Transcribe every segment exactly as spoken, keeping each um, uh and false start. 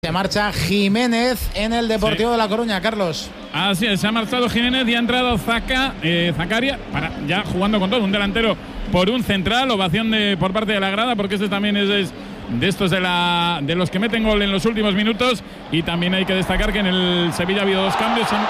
se marcha Jiménez en el Deportivo sí. de La Coruña, Carlos. Así es, se ha marchado Jiménez y ha entrado Zaca, eh, Zacaria, para, ya jugando con todo, un delantero por un central, ovación de, por parte de la grada, porque este también es, es de estos de, la, de los que meten gol en los últimos minutos. Y también hay que destacar que en el Sevilla ha habido dos cambios. En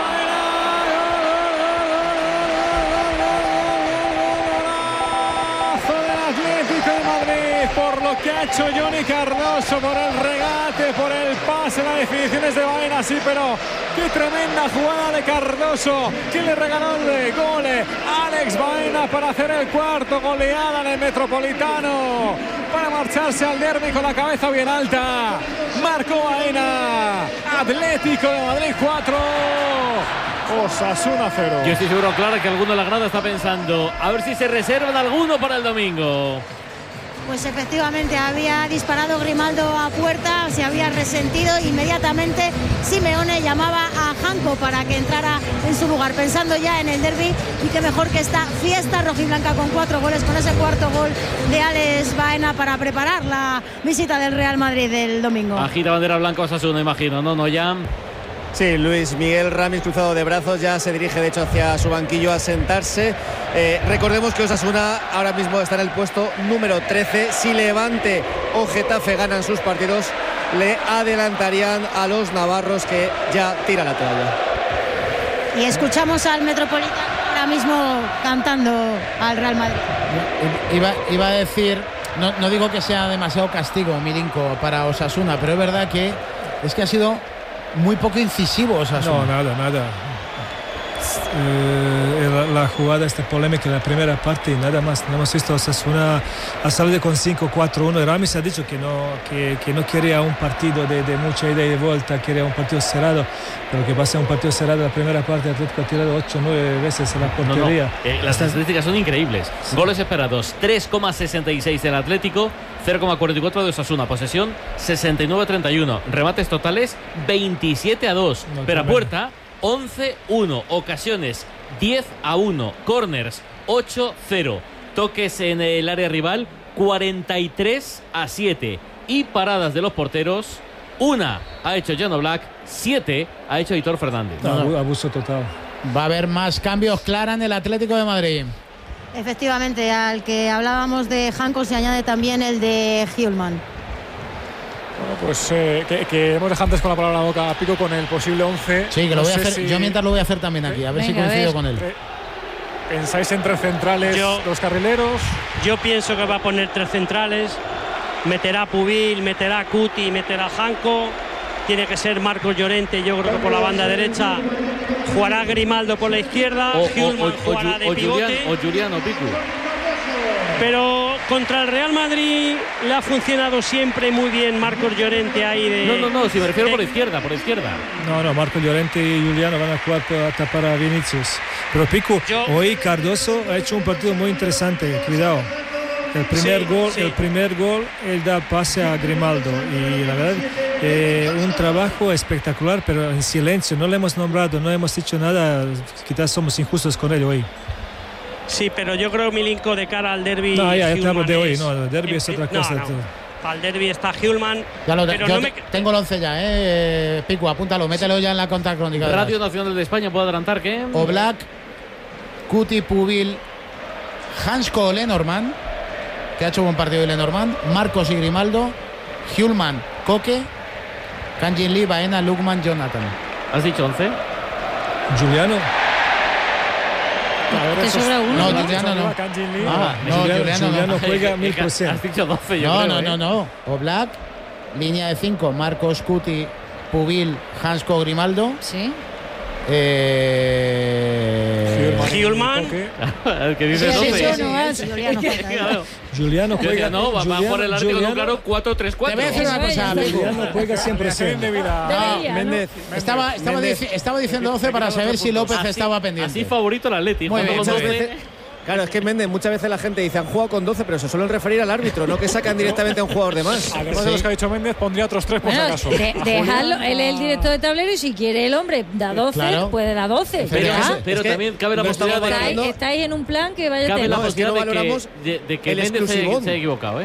por lo que ha hecho Johnny Cardoso, por el regate, por el pase, las definiciones de Baena, sí, pero qué tremenda jugada de Cardoso, que le regaló el gol Alex Baena para hacer el cuarto, goleada en el Metropolitano, para marcharse al derbi con la cabeza bien alta. Marcó Baena, Atlético de Madrid cuatro, Osasuna cero. Yo estoy seguro, claro, que alguno de la grada está pensando a ver si se reservan alguno para el domingo. Pues efectivamente había disparado Grimaldo a puerta, se había resentido. Inmediatamente Simeone llamaba a Janko para que entrara en su lugar, pensando ya en el derbi, y qué mejor que esta fiesta rojiblanca con cuatro goles, con ese cuarto gol de Alex Baena para preparar la visita del Real Madrid del domingo. Agita bandera blanca Osasuna, imagino, ¿no, no, ya? Sí, Luis Miguel Ramis, cruzado de brazos, ya se dirige de hecho hacia su banquillo a sentarse. Eh, recordemos que Osasuna ahora mismo está en el puesto número trece. Si Levante o Getafe ganan sus partidos, le adelantarían a los navarros, que ya tiran la toalla. Y escuchamos al Metropolitano ahora mismo cantando al Real Madrid. Iba, iba a decir, no, no digo que sea demasiado castigo, Milinko, para Osasuna, pero es verdad que es que ha sido muy poco incisivo Osasuna. No, nada, nada. Eh, la, la jugada esta polémica en la primera parte y nada más. No hemos visto a Osasuna ha salido con cinco cuatro uno. Ramis ha dicho que no, que, que no quería un partido de, de mucha ida y de vuelta, quería un partido cerrado, pero que pasa un partido cerrado. La primera parte Atlético ha tirado ocho nueve veces a la portería. No, no. Eh, las estadísticas son increíbles. Sí. Goles esperados tres coma sesenta y seis del Atlético, cero coma cuarenta y cuatro de Osasuna. Posesión sesenta y nueve a treinta y uno. Remates totales veintisiete a dos. No, pero a puerta once uno. Ocasiones diez a uno. Corners ocho cero. Toques en el área rival cuarenta y tres a siete. Y paradas de los porteros, una ha hecho Jan Oblak, siete ha hecho Aitor Fernández. No, no. Abuso total. Va a haber más cambios, Clara, en el Atlético de Madrid. Efectivamente, al que hablábamos de Janko se añade también el de Hjulman. Bueno, pues eh, que, que hemos dejado antes con la palabra a boca a Pico con el posible once. Sí, que lo no voy a hacer. Si... Yo mientras lo voy a hacer también aquí, a ver Venga, si coincido con él. ¿Pensáis en tres centrales, yo, los carrileros? Yo pienso que va a poner tres centrales. Meterá Pubil, meterá Cuti, meterá Janko. Tiene que ser Marcos Llorente, yo creo que por la banda derecha. Jugará Grimaldo por la izquierda. O, Hjulman o, o, jugará o, de o pivote. Julián, o Julián o Picu. Pero contra el Real Madrid le ha funcionado siempre muy bien Marcos Llorente ahí de... No, no, no, si me refiero de... por izquierda, por izquierda. No, no, Marcos Llorente y Juliano van a jugar para tapar a Vinicius. Pero Pico, Yo... hoy Cardoso ha hecho un partido muy interesante, cuidado. El primer sí, gol, sí. el primer gol, él da pase a Grimaldo y la verdad, eh, un trabajo espectacular, pero en silencio, no le hemos nombrado, no hemos dicho nada, quizás somos injustos con él hoy. Sí, pero yo creo, Milinko, de cara al derbi. No, ya, ya de hoy, no, el derbi es otra cosa. No, no. Para el derbi está Hjulman. Ya lo, pero yo no me... tengo el once ya, eh, Pico, apúntalo, mételo ya en la cuenta crónica. Radio Nacional de España, ¿puedo adelantar qué? Oblak, Cuti, Pubil, Hansko Lenormand, que ha hecho buen partido de Lenormand, Marcos y Grimaldo, Hjulman, Koke, Kanjin Lee, Baena, Lukman, Jonathan. ¿Has dicho once? Juliano. ¿Te sobra uno? No, Juliano no. Ah, no, Juliano, Juliano, Juliano no. juega mil por ciento. Has dicho doce, yo no, creo, no, no, no. Oblak, línea de cinco, Marcos, Cuti, Pubil, Hansko, Grimaldo. Sí. Eh... Hjulman. El que dice sí, doce. Sí, no, es, Juliano, claro. Juliano juega. No, va Juliano, por el árbitro Juliano, claro, cuatro tres cuatro. Te voy a decir una cosa, Juliano juega siempre siempre. No, Méndez. Estaba, estaba, Méndez. dici estaba diciendo doce para saber si López así, estaba pendiente. Así favorito el Atleti. Muy bien, Muchas veces, claro, es que Méndez, muchas veces la gente dice han jugado con doce, pero se suelen referir al árbitro, no que sacan directamente a un jugador de más. Además sí. de los que ha dicho Méndez, pondría otros tres por bueno, si acaso. De, dejarlo, él es el director de tablero y si quiere el hombre da doce, claro. puede dar doce. Pero, ¿verdad? pero es que también cabe la no posibilidad de estáis, estáis en un plan que vaya a cabe tener. la No, es que no posibilidad valoramos de que, de, de que el Méndez se, exclusivón. se ha equivocado, ¿eh?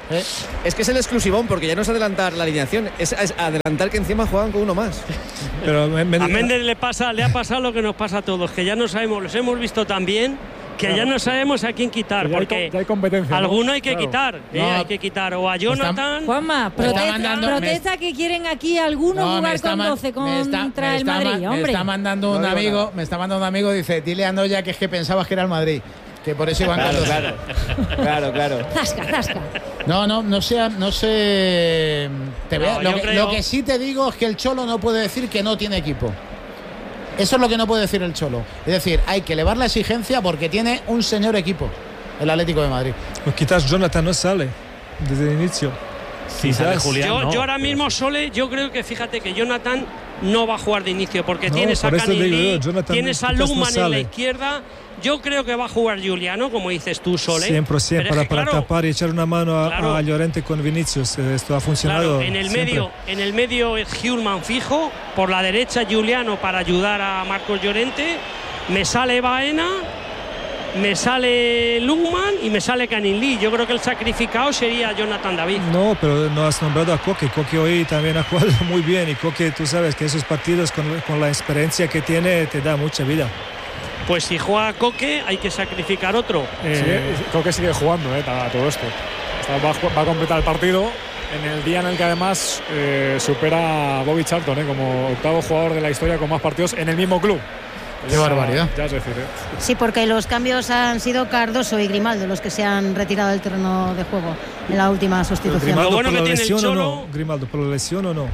¿Eh? Es que es el exclusivón, porque ya no es adelantar la alineación, es, es adelantar que encima juegan con uno más. Pero me, me, a Méndez le, pasa, le ha pasado lo que nos pasa a todos, que ya no sabemos, los hemos visto tan bien que claro. ya no sabemos a quién quitar, ya porque hay, ya hay competencia, alguno ¿no? hay que claro. quitar, no, eh, hay que quitar o a Jonathan. Juanma, protesta, mandando, protesta me, que quieren aquí algunos no, jugar con doce contra está, el Madrid, está, hombre. Me está mandando un no amigo, nada. me está mandando un amigo, dice, dile a Noya que es que pensabas que era el Madrid. Que por eso iban claro, con claro, claro, claro. Zasca, zasca. No, no, no sé, no sé. Te veo. No, lo, que, creo... lo que sí te digo es que el Cholo no puede decir que no tiene equipo. Eso es lo que no puede decir el Cholo. Es decir, hay que elevar la exigencia porque tiene un señor equipo, el Atlético de Madrid. Pues quizás Jonathan no sale desde el inicio. Sí, sale Julián, yo, no, yo ahora pero... mismo, Sole, yo creo que fíjate que Jonathan no va a jugar de inicio porque no, tienes a Canilí, tienes a Luman no en la izquierda. Yo creo que va a jugar Juliano, como dices tú, Sole. Siempre, siempre, para, para claro, tapar y echar una mano a, claro, a Llorente con Vinicius. Esto ha funcionado. Claro, en el siempre. medio, en el medio es Hjulman fijo, por la derecha Juliano para ayudar a Marcos Llorente. Me sale Baena, me sale Luman y me sale Canilí. Yo creo que el sacrificado sería Jonathan David. No, pero no has nombrado a Coque. Coque hoy también ha jugado muy bien y Coque, tú sabes que esos partidos con, con la experiencia que tiene te da mucha vida. Pues si juega Coque hay que sacrificar otro. Eh, sí, Coque sigue jugando eh, a todo esto. Va a, va a completar el partido en el día en el que además eh, supera a Bobby Charlton eh, como octavo jugador de la historia con más partidos en el mismo club. Qué barbaridad. Ya es decir, ¿eh? Sí, porque los cambios han sido Cardoso y Grimaldo los que se han retirado del terreno de juego en la última sustitución. ¿Grimaldo Lo bueno por que la tiene el lesión Cholo... o no? ¿Grimaldo por la lesión o no?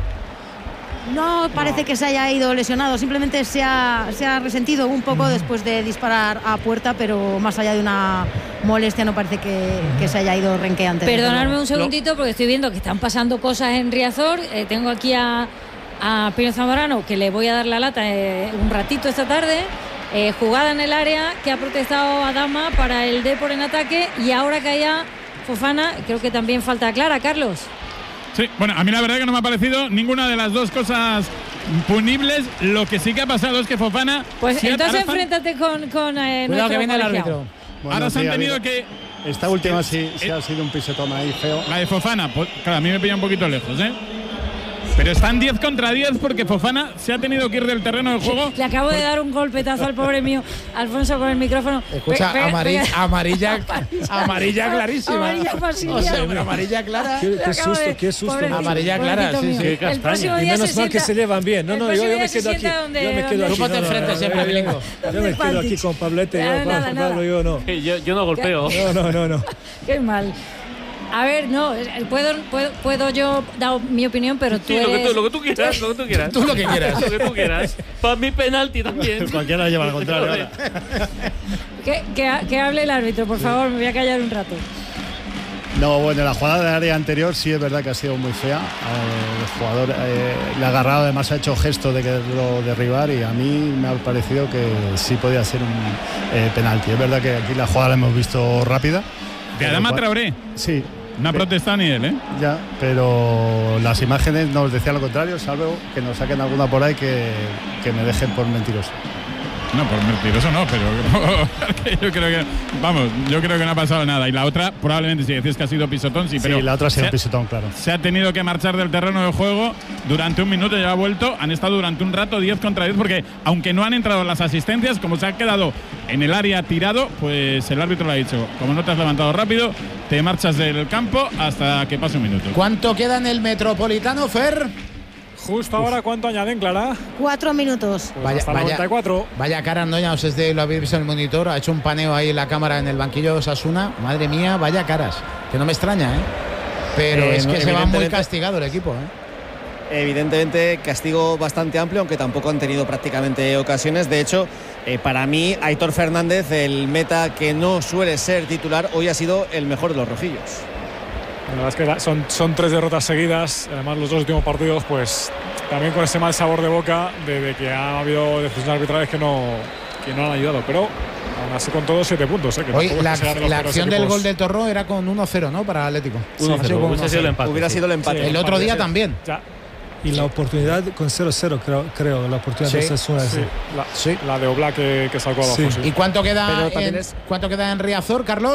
No parece no. que se haya ido lesionado, simplemente se ha, se ha resentido un poco mm. después de disparar a puerta, pero más allá de una molestia no parece que, que se haya ido renqueante. Perdonadme un segundito porque estoy viendo que están pasando cosas en Riazor. Eh, tengo aquí a, a Pino Zamorano, que le voy a dar la lata eh, un ratito esta tarde. Eh, jugada en el área que ha protestado a Dama para el Depor en ataque, y ahora que haya Fofana, creo que también falta clara, Carlos. Sí, bueno, a mí la verdad que no me ha parecido ninguna de las dos cosas punibles. Lo que sí que ha pasado es que Fofana... Pues si entonces están... enfréntate con, con eh, Cuidado que viene el árbitro. Bueno, ahora se han tenido habido, que... Esta última el, sí, sí el, ha sido un pisetón ahí feo. La de Fofana, pues, claro, a mí me pilla un poquito lejos, ¿eh? Pero están diez contra diez porque Fofana se ha tenido que ir del terreno de juego. Le acabo de dar un golpetazo al pobre mío, Alfonso, con el micrófono. Escucha, pe, pe, amarilla, pe, amarilla, amarilla clarísima. Amarilla fácil. O sea, pero amarilla clara. Qué, qué susto, de, qué susto. Amarilla clara, sí, sí. Qué castaña. Y menos mal que se llevan bien. No, no, yo, yo me quedo aquí. Donde, yo me quedo aquí. Tú ponte enfrente siempre, Milingo. Yo me quedo aquí con Pablete. Yo, nada, Juan, nada. Pablo, yo no. Yo, yo no golpeo. No, no, no, no. Qué mal. A ver, no, puedo, puedo, puedo yo dar mi opinión, pero tú sí, eres... lo, que tú, lo que tú quieras, lo que tú quieras. Tú lo que quieras. Lo que tú quieras. Para mí penalti también. Cualquiera lleva al contrario ahora. que, que, que hable el árbitro, por favor, me voy a callar un rato. No, bueno, la jugada del área anterior sí es verdad que ha sido muy fea. Eh, el jugador eh, le ha agarrado, además ha hecho gesto de quererlo derribar, y a mí me ha parecido que sí podía ser un eh, penalti. Es verdad que aquí la jugada la hemos visto rápida. De Adama Traoré. Sí. No ha protestado ni él, ¿eh? Ya, pero las imágenes nos decían lo contrario, salvo que nos saquen alguna por ahí que, que me dejen por mentiroso. No, por mentiroso no, pero yo creo que, vamos, yo creo que no ha pasado nada. Y la otra, probablemente, si decís que ha sido pisotón, sí, pero... Sí, la otra ha sido se, pisotón, claro. Se ha tenido que marchar del terreno de juego durante un minuto, ya ha vuelto. Han estado durante un rato diez contra diez, porque aunque no han entrado las asistencias, como se ha quedado en el área tirado, pues el árbitro le ha dicho, como no te has levantado rápido, te marchas del campo hasta que pase un minuto. ¿Cuánto queda en el Metropolitano, Fer? Justo ahora, ¿cuánto añaden, Clara? Cuatro minutos. Pues vaya, hasta vaya, noventa y cuatro. Vaya cara, no, ya os de, lo habéis visto en el monitor, ha hecho un paneo ahí en la cámara en el banquillo de Osasuna. Madre mía, vaya caras. Que no me extraña, ¿eh? Pero eh, es que no, se va muy castigado el equipo, ¿eh? Evidentemente, castigo bastante amplio, aunque tampoco han tenido prácticamente ocasiones. De hecho, eh, para mí, Aitor Fernández, el meta que no suele ser titular, hoy ha sido el mejor de los rojillos. La verdad es que son, son tres derrotas seguidas, además los dos últimos partidos, pues también con ese mal sabor de boca de, de que ha habido decisiones arbitrales que no, que no han ayudado, pero aún así con todos siete puntos. ¿eh? Que hoy la, es que la acción del gol del Torro era con uno cero, ¿no? Para Atlético. uno cero, hubiera sido el empate. Hubiera sido el empate. Sí, el otro día también. Ya. Y la oportunidad con cero cero, creo, creo la oportunidad sí, de Osasuna. Sí, la, sí. la de Oblak que, que sacó abajo. Sí. Sí. ¿Y cuánto queda, en, es... cuánto queda en Riazor, Carlos?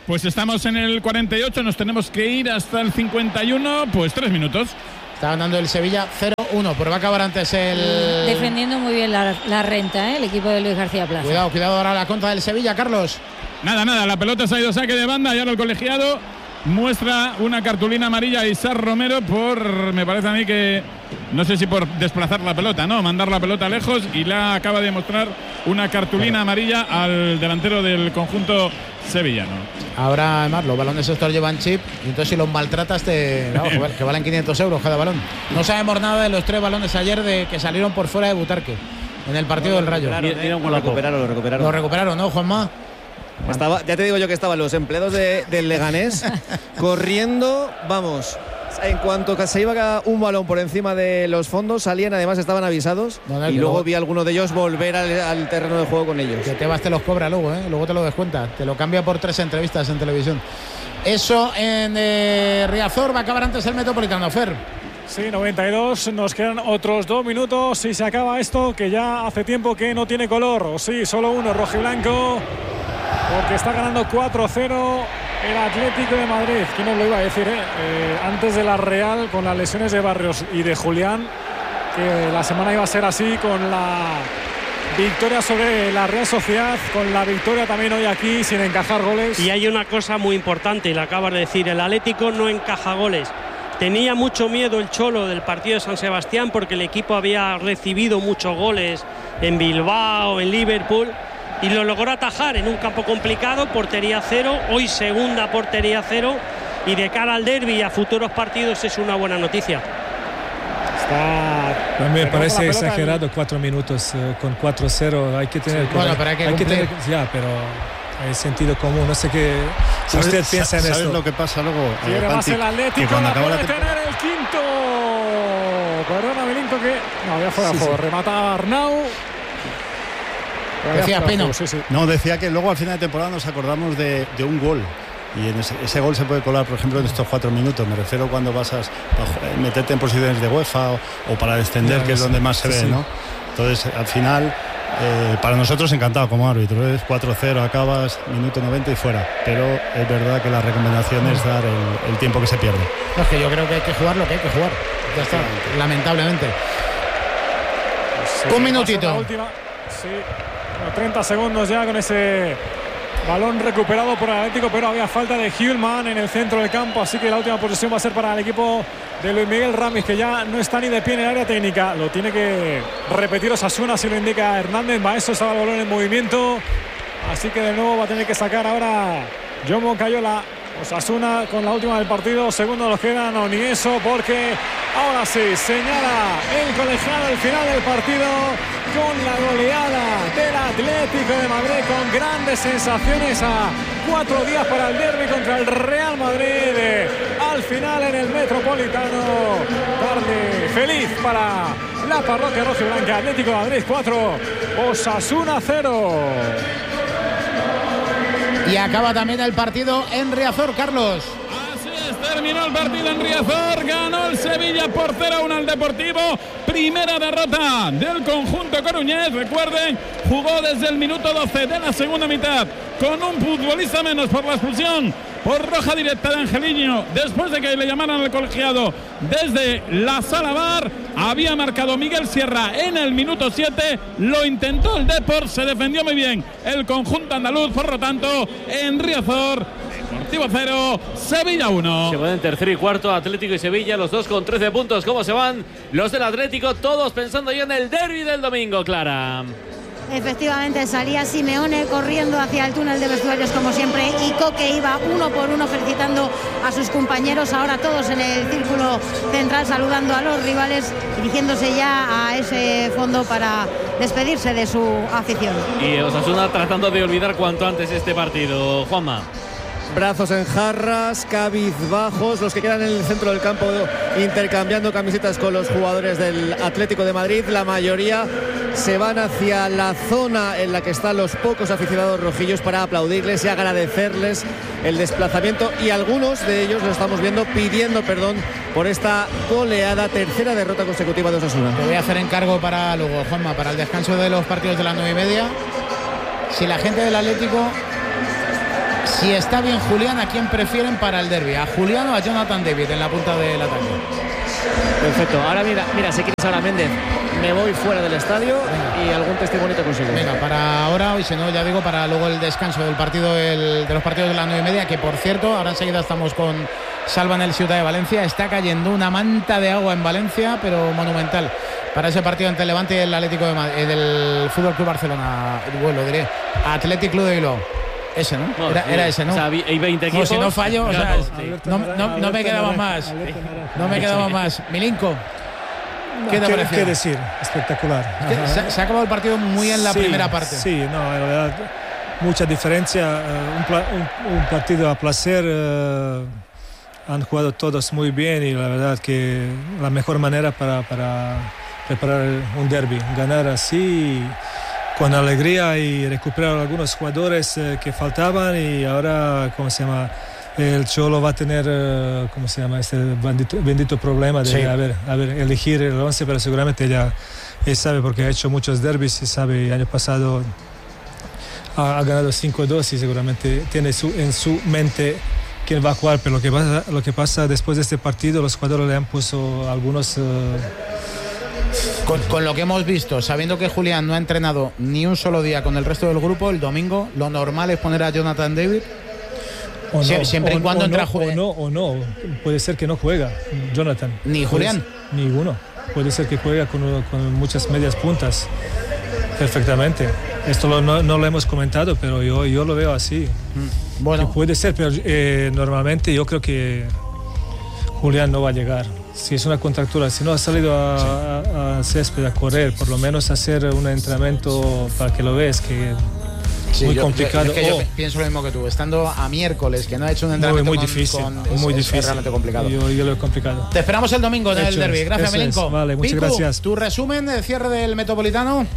Pues estamos en el cuarenta y ocho, nos tenemos que ir hasta el cincuenta y uno, pues tres minutos. Está ganando el Sevilla cero uno, pero va a acabar antes el... Defendiendo muy bien la, la renta, ¿eh? El equipo de Luis García Plaza. Cuidado, cuidado ahora la contra del Sevilla, Carlos. Nada, nada, la pelota se ha ido saque de banda y ahora el colegiado muestra una cartulina amarilla a Isar Romero por, me parece a mí que, no sé si por desplazar la pelota, ¿no? Mandar la pelota lejos, y la acaba de mostrar una cartulina amarilla al delantero del conjunto sevillano. Ahora, además, los balones estos llevan chip, y entonces si los maltratas, te, no, que valen quinientos euros cada balón. No sabemos nada de los tres balones ayer de que salieron por fuera de Butarque en el partido no, del Rayo. ¿eh? Lo recuperaron, lo recuperaron. Lo recuperaron, ¿no, Juanma? Estaba, ya te digo yo que estaban los empleados de, del Leganés corriendo, vamos. En cuanto que se iba un balón por encima de los fondos, salían, además estaban avisados, no, no, y luego, luego vi a alguno de ellos volver al, al terreno de juego con ellos. Que Tebas te los cobra luego, ¿eh? Luego te lo descuenta, te lo cambia por tres entrevistas en televisión. Eso en eh, Riazor, va a acabar antes el Metropolitano, Fer. Sí, noventa y dos, nos quedan otros dos minutos y se acaba esto que ya hace tiempo que no tiene color. O sí, solo uno, rojiblanco, porque está ganando cuatro cero el Atlético de Madrid. ¿Quién nos lo iba a decir? Eh? Eh, antes de la Real, con las lesiones de Barrios y de Julián, que la semana iba a ser así, con la victoria sobre la Real Sociedad, con la victoria también hoy aquí sin encajar goles. Y hay una cosa muy importante, y la acabas de decir, el Atlético no encaja goles. Tenía mucho miedo el Cholo del partido de San Sebastián, porque el equipo había recibido muchos goles en Bilbao, en Liverpool, y lo logró atajar en un campo complicado, portería cero, hoy segunda portería cero, y de cara al derbi y a futuros partidos es una buena noticia. Está... A mí me parece exagerado cuatro minutos eh, con cuatro cero, hay que tener... Sí, bueno, pero hay que, hay que tener, ya, pero hay sentido común, no sé qué si usted piensa en ¿sabes esto. lo que pasa luego? Quiere más el Atlético, cuando la acaba puede la tener el quinto. Perdona, Belinto, que no, había fuera de juego, remata Arnau. Decía Pino. Sí, sí. No, decía que luego al final de temporada nos acordamos de, de un gol. Y en ese, ese gol se puede colar, por ejemplo, en estos cuatro minutos. Me refiero cuando vas a, a meterte en posiciones de UEFA o, o para descender, no, que es donde más se sí, ve, sí. ¿no? Entonces, al final, eh, para nosotros encantado como árbitro. Es cuatro cero, acabas, minuto noventa y fuera. Pero es verdad que la recomendación es dar el, el tiempo que se pierde. No, es que yo creo que hay que jugar lo que hay que jugar. Ya está, lamentablemente. Sí, un minutito. Última, sí, treinta segundos ya con ese balón recuperado por el Atlético, pero había falta de Hjulman en el centro del campo, así que la última posesión va a ser para el equipo de Luis Miguel Ramis, que ya no está ni de pie en el área técnica. Lo tiene que repetir Osasuna, si lo indica Hernández. Maestro, estaba el balón en movimiento, así que de nuevo va a tener que sacar ahora Jomo Cayola. Osasuna con la última del partido, segundo nos queda, no ni eso, porque ahora sí señala el colegiado el final del partido con la goleada del Atlético de Madrid, con grandes sensaciones a cuatro días para el derbi contra el Real Madrid. Al final en el Metropolitano, tarde feliz para la parroquia rojiblanca. Atlético de Madrid cuatro, Osasuna cero. Y acaba también el partido en Riazor, Carlos. Así es, terminó el partido en Riazor, ganó el Sevilla por cero a uno al Deportivo. Primera derrota del conjunto coruñés. Recuerden, jugó desde el minuto doce de la segunda mitad con un futbolista menos por la expulsión por roja directa de Angeliño, después de que le llamaran al colegiado desde la sala V A R. Había marcado Miguel Sierra en el minuto siete, lo intentó el Depor, se defendió muy bien el conjunto andaluz, por lo tanto en Riazor, Deportivo cero, Sevilla uno. Se van en tercero y cuarto, Atlético y Sevilla, los dos con trece puntos. ¿Cómo se van los del Atlético? Todos pensando ya en el derbi del domingo, Clara. Efectivamente, salía Simeone corriendo hacia el túnel de vestuarios como siempre, y Coque iba uno por uno felicitando a sus compañeros, ahora todos en el círculo central saludando a los rivales, dirigiéndose ya a ese fondo para despedirse de su afición. Y Osasuna tratando de olvidar cuanto antes este partido, Juanma. Brazos en jarras, cabizbajos, los que quedan en el centro del campo intercambiando camisetas con los jugadores del Atlético de Madrid. La mayoría se van hacia la zona en la que están los pocos aficionados rojillos para aplaudirles y agradecerles el desplazamiento, y algunos de ellos lo estamos viendo pidiendo perdón por esta goleada, tercera derrota consecutiva de Osasuna. Te voy a hacer encargo para luego, Juanma, para el descanso de los partidos de las nueve y media. Si la gente del Atlético Si está bien Julián, ¿a quién prefieren para el derbi? ¿A Julián o a Jonathan David en la punta del ataque? Perfecto. Ahora mira, mira, si quieres ahora Méndez, me voy fuera del estadio. Venga. Y algún testimonio te consigo. Venga, para ahora, y si no, ya digo, para luego el descanso del partido el, de los partidos de las nueve y media, que por cierto, ahora enseguida estamos con Salva en el Ciudad de Valencia. Está cayendo una manta de agua en Valencia, pero monumental, para ese partido entre el Levante y el Atlético de Madrid, eh, del Fútbol Club Barcelona. Bueno, lo diré, Athletic Club de Bilbao. Ese, ¿no? no era, sí. era ese, ¿no? O sea, hay veinte equipos. No, si no fallo, o sea, sí. no, no, no me quedaba más. No me quedaba más. Milinko, ¿qué te ha parecido? ¿Qué decir? Espectacular. Es que se, se ha acabado el partido muy en la sí, primera parte. Sí, no, en realidad, mucha diferencia. Uh, un, pla, un, un partido a placer. Uh, han jugado todos muy bien y la verdad que la mejor manera para, para preparar un derbi, ganar así con alegría y recuperar algunos jugadores eh, que faltaban y ahora, ¿cómo se llama? El Cholo va a tener, uh, ¿cómo se llama? Este bendito, bendito problema de, sí. a, ver, a ver, elegir el once, pero seguramente ya él sabe porque ha hecho muchos derbis y sabe, el año pasado ha, ha ganado cinco dos y seguramente tiene su, en su mente quién va a jugar, pero lo que pasa, lo que pasa después de este partido, los jugadores le han puesto algunos... Uh, Con, con lo que hemos visto, sabiendo que Julián no ha entrenado ni un solo día con el resto del grupo, el domingo lo normal es poner a Jonathan David. O no, siempre o, y cuando o entra no, o no, o no, puede ser que no juega Jonathan. Ni Julián. Ser, ninguno. Puede ser que juega con, con muchas medias puntas. Perfectamente. Esto lo, no, no lo hemos comentado, pero yo, yo lo veo así. Bueno. Que puede ser, pero eh, normalmente yo creo que Julián no va a llegar. Si es una contractura, si no ha salido a, sí. a, a césped a correr, por lo menos hacer un entrenamiento para que lo veas, que es sí, muy yo, complicado. Yo, es que oh. yo pienso lo mismo que tú, estando a miércoles, que no ha hecho un entrenamiento muy, muy con, difícil, con, muy es, difícil. Es realmente complicado. Yo, yo lo he complicado. Te esperamos el domingo en el derbi. Gracias, Milinko. Vale, muchas Pico, gracias. Tu resumen de cierre del Metropolitano.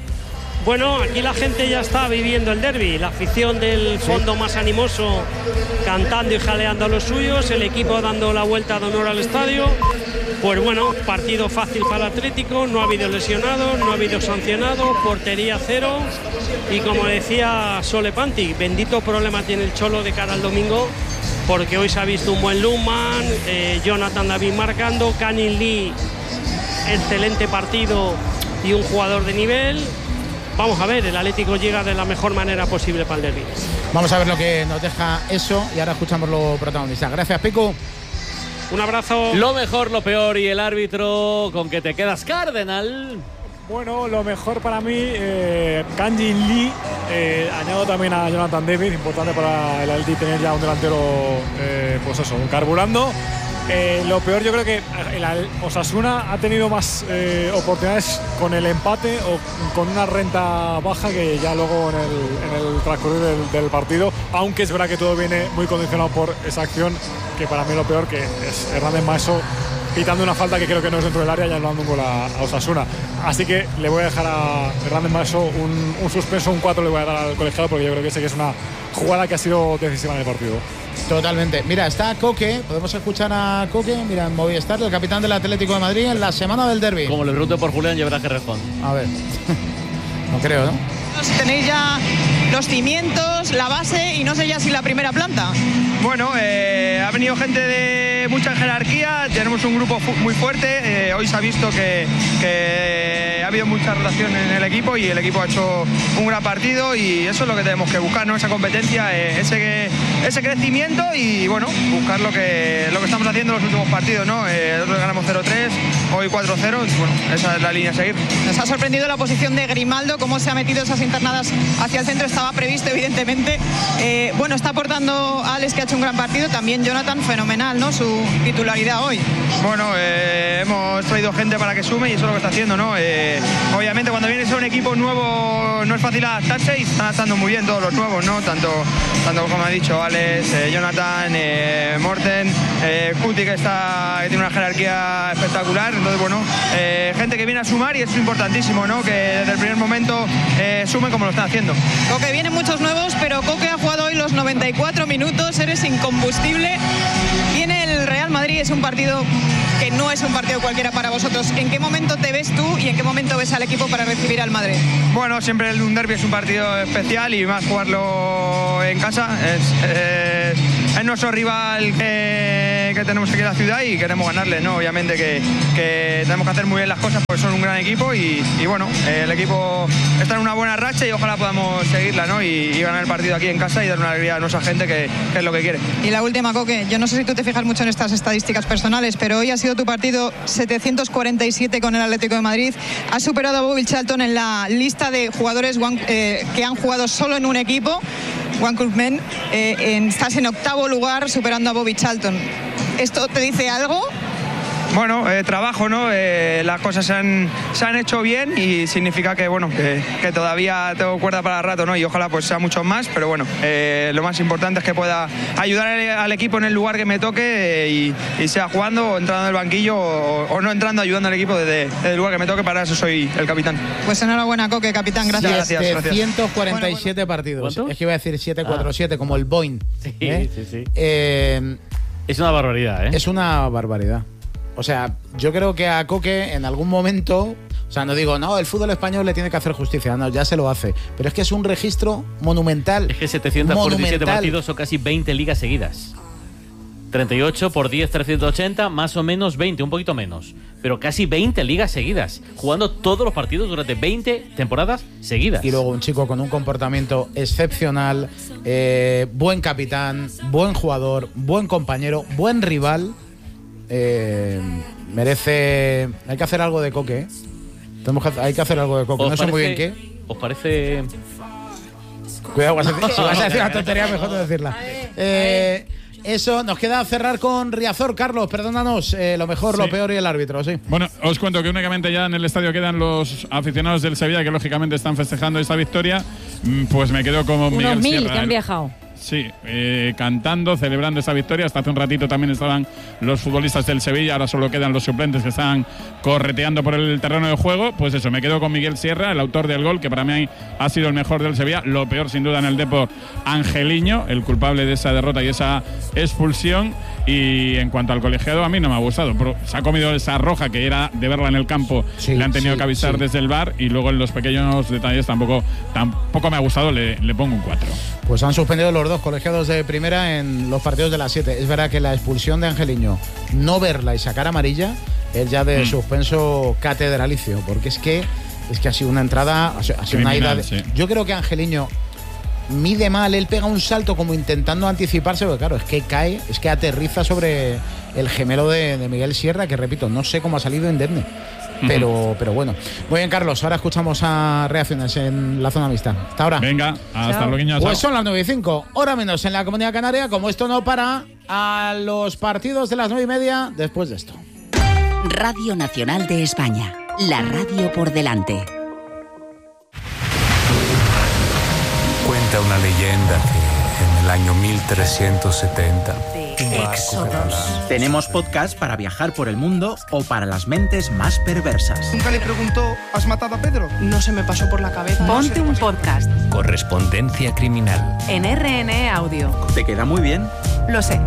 Bueno, aquí la gente ya está viviendo el derbi, la afición del fondo sí. más animoso cantando y jaleando a los suyos, el equipo dando la vuelta de honor al estadio. Pues bueno, partido fácil para el Atlético, no ha habido lesionados, no ha habido sancionados, portería cero y como decía Sole Panti, bendito problema tiene el Cholo de cara al domingo, porque hoy se ha visto un buen Lundman, eh, Jonathan David marcando, Canning Lee, excelente partido y un jugador de nivel. Vamos a ver, el Atlético llega de la mejor manera posible para el derbi. Vamos a ver lo que nos deja eso y ahora escuchamos los protagonistas. Gracias, Pico. Un abrazo. Lo mejor, lo peor y el árbitro, ¿con qué te quedas, Cardenal? Bueno, lo mejor para mí, eh, Canning Lee, eh, añado también a Jonathan David, importante para el Atlético tener ya un delantero, eh, pues eso, carburando. Eh, lo peor, yo creo que el Osasuna ha tenido más eh, oportunidades con el empate o con una renta baja que ya luego en el, en el transcurrir del, del partido, aunque es verdad que todo viene muy condicionado por esa acción, que para mí lo peor que es Hernández Maeso pitando una falta que creo que no es dentro del área y anulando un gol a, a Osasuna. Así que le voy a dejar a Hernández Maeso un, un suspenso, un cuatro le voy a dar al colegiado, porque yo creo que sé que es una jugada que ha sido decisiva en el partido. Totalmente. Mira, está Coque, podemos escuchar a Coque, mira, en Movistar, el capitán del Atlético de Madrid en la semana del derbi. Como le pregunto por Julián, llevará que responder. A ver, no creo, ¿no? Tenéis ya los cimientos, la base y no sé ya si la primera planta. Bueno, eh, ha venido gente de mucha jerarquía, tenemos un grupo fu muy fuerte, eh, hoy se ha visto que, que ha habido mucha rotación en el equipo y el equipo ha hecho un gran partido y eso es lo que tenemos que buscar, ¿no? Esa competencia, eh, ese, ese crecimiento y bueno, buscar lo que, lo que estamos haciendo en los últimos partidos, ¿no? Eh, nosotros ganamos cero tres, hoy cuatro cero, bueno, esa es la línea a seguir. Nos ha sorprendido la posición de Grimaldo, cómo se ha metido esas internadas hacia el centro, estaba previsto evidentemente. Eh, bueno, está aportando a Alex, que ha hecho un gran partido, también Jonathan, fenomenal, ¿no? Su titularidad hoy. Bueno, eh, hemos traído gente para que sume y eso es lo que está haciendo, ¿no? Eh, obviamente cuando vienes a un equipo nuevo no es fácil adaptarse y se están adaptando muy bien todos los nuevos, ¿no? Tanto, tanto como ha dicho Alex, eh, Jonathan, eh, Morten, eh, Cuti, que, está, que tiene una jerarquía espectacular. Entonces, bueno, eh, gente que viene a sumar y eso es importantísimo, ¿no? Que desde el primer momento eh, sumen como lo están haciendo. Coque, vienen muchos nuevos, pero Coque ha jugado hoy los noventa y cuatro minutos, eres incombustible. Viene el Real Madrid, es un partido que no es un partido cualquiera para vosotros. ¿En qué momento te ves tú y en qué momento ves al equipo para recibir al Madrid? Bueno, siempre el un derbi es un partido especial y más jugarlo en casa. Es, eh, es nuestro rival que, que tenemos aquí en la ciudad y queremos ganarle, ¿no? Obviamente que, que tenemos que hacer muy bien las cosas porque son un gran equipo y, y bueno, el equipo está en una buena racha y ojalá podamos seguirla, ¿no? Y, y ganar el partido aquí en casa y dar una alegría a nuestra gente que, que es lo que quiere. Y la última, Coque, yo no sé si tú te fijas mucho en estas estadísticas personales, pero hoy ha sido tu partido setecientos cuarenta y siete con el Atlético de Madrid. Has superado a Bobby Charlton en la lista de jugadores one, eh, que han jugado solo en un equipo, One Club Men. Eh, en, estás en octavo lugar superando a Bobby Charlton. ¿Esto te dice algo? Bueno, eh, trabajo, ¿no? Eh, las cosas se han, se han hecho bien y significa que, bueno, que, que todavía tengo cuerda para rato, ¿no? Y ojalá pues sea mucho más, pero bueno, eh, lo más importante es que pueda ayudar al, al equipo en el lugar que me toque eh, y, y sea jugando o entrando en el banquillo o, o no entrando, ayudando al equipo desde, desde el lugar que me toque, para eso soy el capitán. Pues enhorabuena, Coque, capitán, gracias. Gracias, gracias. setecientos cuarenta y siete partidos. ¿Cuánto? Es que iba a decir setecientos cuarenta y siete, ah. como el Boeing. Sí, ¿eh? sí, sí. Eh, es una barbaridad, ¿eh? Es una barbaridad. O sea, yo creo que a Coque en algún momento, o sea, no digo, no, el fútbol español le tiene que hacer justicia, no, ya se lo hace. Pero es que es un registro monumental. Es que setecientos cuarenta y siete partidos son casi veinte ligas seguidas. treinta y ocho por diez, trescientos ochenta, más o menos veinte, un poquito menos. Pero casi veinte ligas seguidas, jugando todos los partidos durante veinte temporadas seguidas. Y luego un chico con un comportamiento excepcional, eh, buen capitán, buen jugador, buen compañero, buen rival. Eh, merece. Hay que hacer algo de Coque, ¿eh? Tenemos que, hay que hacer algo de Coque. No sé muy bien qué. ¿Os parece? Cuidado, si vas a decir una tontería, mejor no decirla. Eh, eso, nos queda cerrar con Riazor. Carlos, perdónanos, eh, lo mejor, sí. Lo peor y el árbitro, sí. Bueno, os cuento que únicamente ya en el estadio quedan los aficionados del Sevilla, que lógicamente están festejando esta victoria. Pues me quedo como Miguel Unos mil Sierra, que han viajado. Sí, eh, cantando, celebrando esta victoria. Hasta hace un ratito también estaban los futbolistas del Sevilla, ahora solo quedan los suplentes que están correteando por el terreno de juego. Pues eso, me quedo con Miguel Sierra, el autor del gol, que para mí ha sido el mejor del Sevilla. Lo peor, sin duda, en el Depor, Angeliño, el culpable de esa derrota y esa expulsión. Y en cuanto al colegiado, a mí no me ha gustado. Pero se ha comido esa roja, que era de verla en el campo, sí, le han tenido sí, que avisar sí. desde el V A R. Y luego en los pequeños detalles tampoco, tampoco me ha gustado, le, le pongo un cuatro. Pues han suspendido los dos colegiados de primera en los partidos de las siete. Es verdad que la expulsión de Angeliño, no verla y sacar amarilla, es ya de mm. suspenso catedralicio, porque es que es que ha sido una entrada, ha sido Criminal, una ida de, sí. Yo creo que Angeliño mide mal, él pega un salto como intentando anticiparse, porque claro, es que cae, es que aterriza sobre el gemelo de, de Miguel Sierra, que repito, no sé cómo ha salido indemne. Pero, pero bueno. Muy bien, Carlos. Ahora escuchamos a reacciones en la zona mixta. Hasta ahora. Venga, hasta luego. Pues son las nueve y cinco, hora menos en la Comunidad Canaria. Como esto no para, a los partidos de las nueve y media después de esto. Radio Nacional de España. La radio por delante. Cuenta una leyenda que en el año mil trescientos setenta... Éxodos. Tenemos podcast para viajar por el mundo o para las mentes más perversas. Nunca le preguntó, ¿has matado a Pedro? No se me pasó por la cabeza. Ponte un podcast. Correspondencia criminal. En R N E Audio. ¿Te queda muy bien? Lo sé.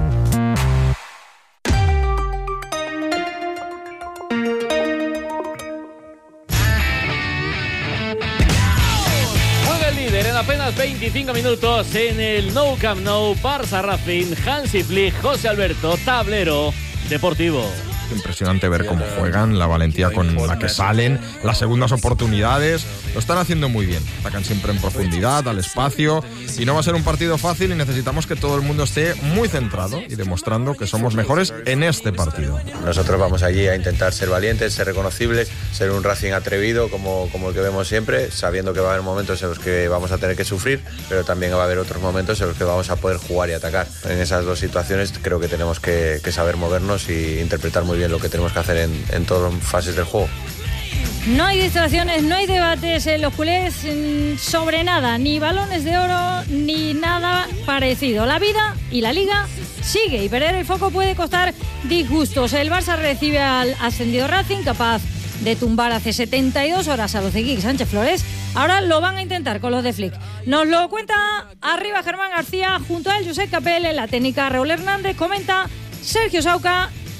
Apenas veinticinco minutos en el Nou Camp Nou, Barça Racing, Hansi Flick, José Alberto, tablero deportivo. Impresionante ver cómo juegan, la valentía con la que salen, las segundas oportunidades, lo están haciendo muy bien, atacan siempre en profundidad, al espacio, y no va a ser un partido fácil y necesitamos que todo el mundo esté muy centrado y demostrando que somos mejores en este partido. Nosotros vamos allí a intentar ser valientes, ser reconocibles, ser un Racing atrevido como, como el que vemos siempre, sabiendo que va a haber momentos en los que vamos a tener que sufrir, pero también va a haber otros momentos en los que vamos a poder jugar y atacar. En esas dos situaciones creo que tenemos que, que saber movernos y interpretar muy bien lo que tenemos que hacer en, en todas las fases del juego. No hay distracciones, no hay debates en los culés sobre nada, ni balones de oro, ni nada parecido. La vida y la liga sigue y perder el foco puede costar disgustos. El Barça recibe al ascendido Racing, capaz de tumbar hace setenta y dos horas a los de Quique Sánchez Flores. Ahora lo van a intentar con los de Flick. Nos lo cuenta arriba Germán García, junto a él Josep Capel, en la técnica Raúl Hernández, comenta Sergio Sauca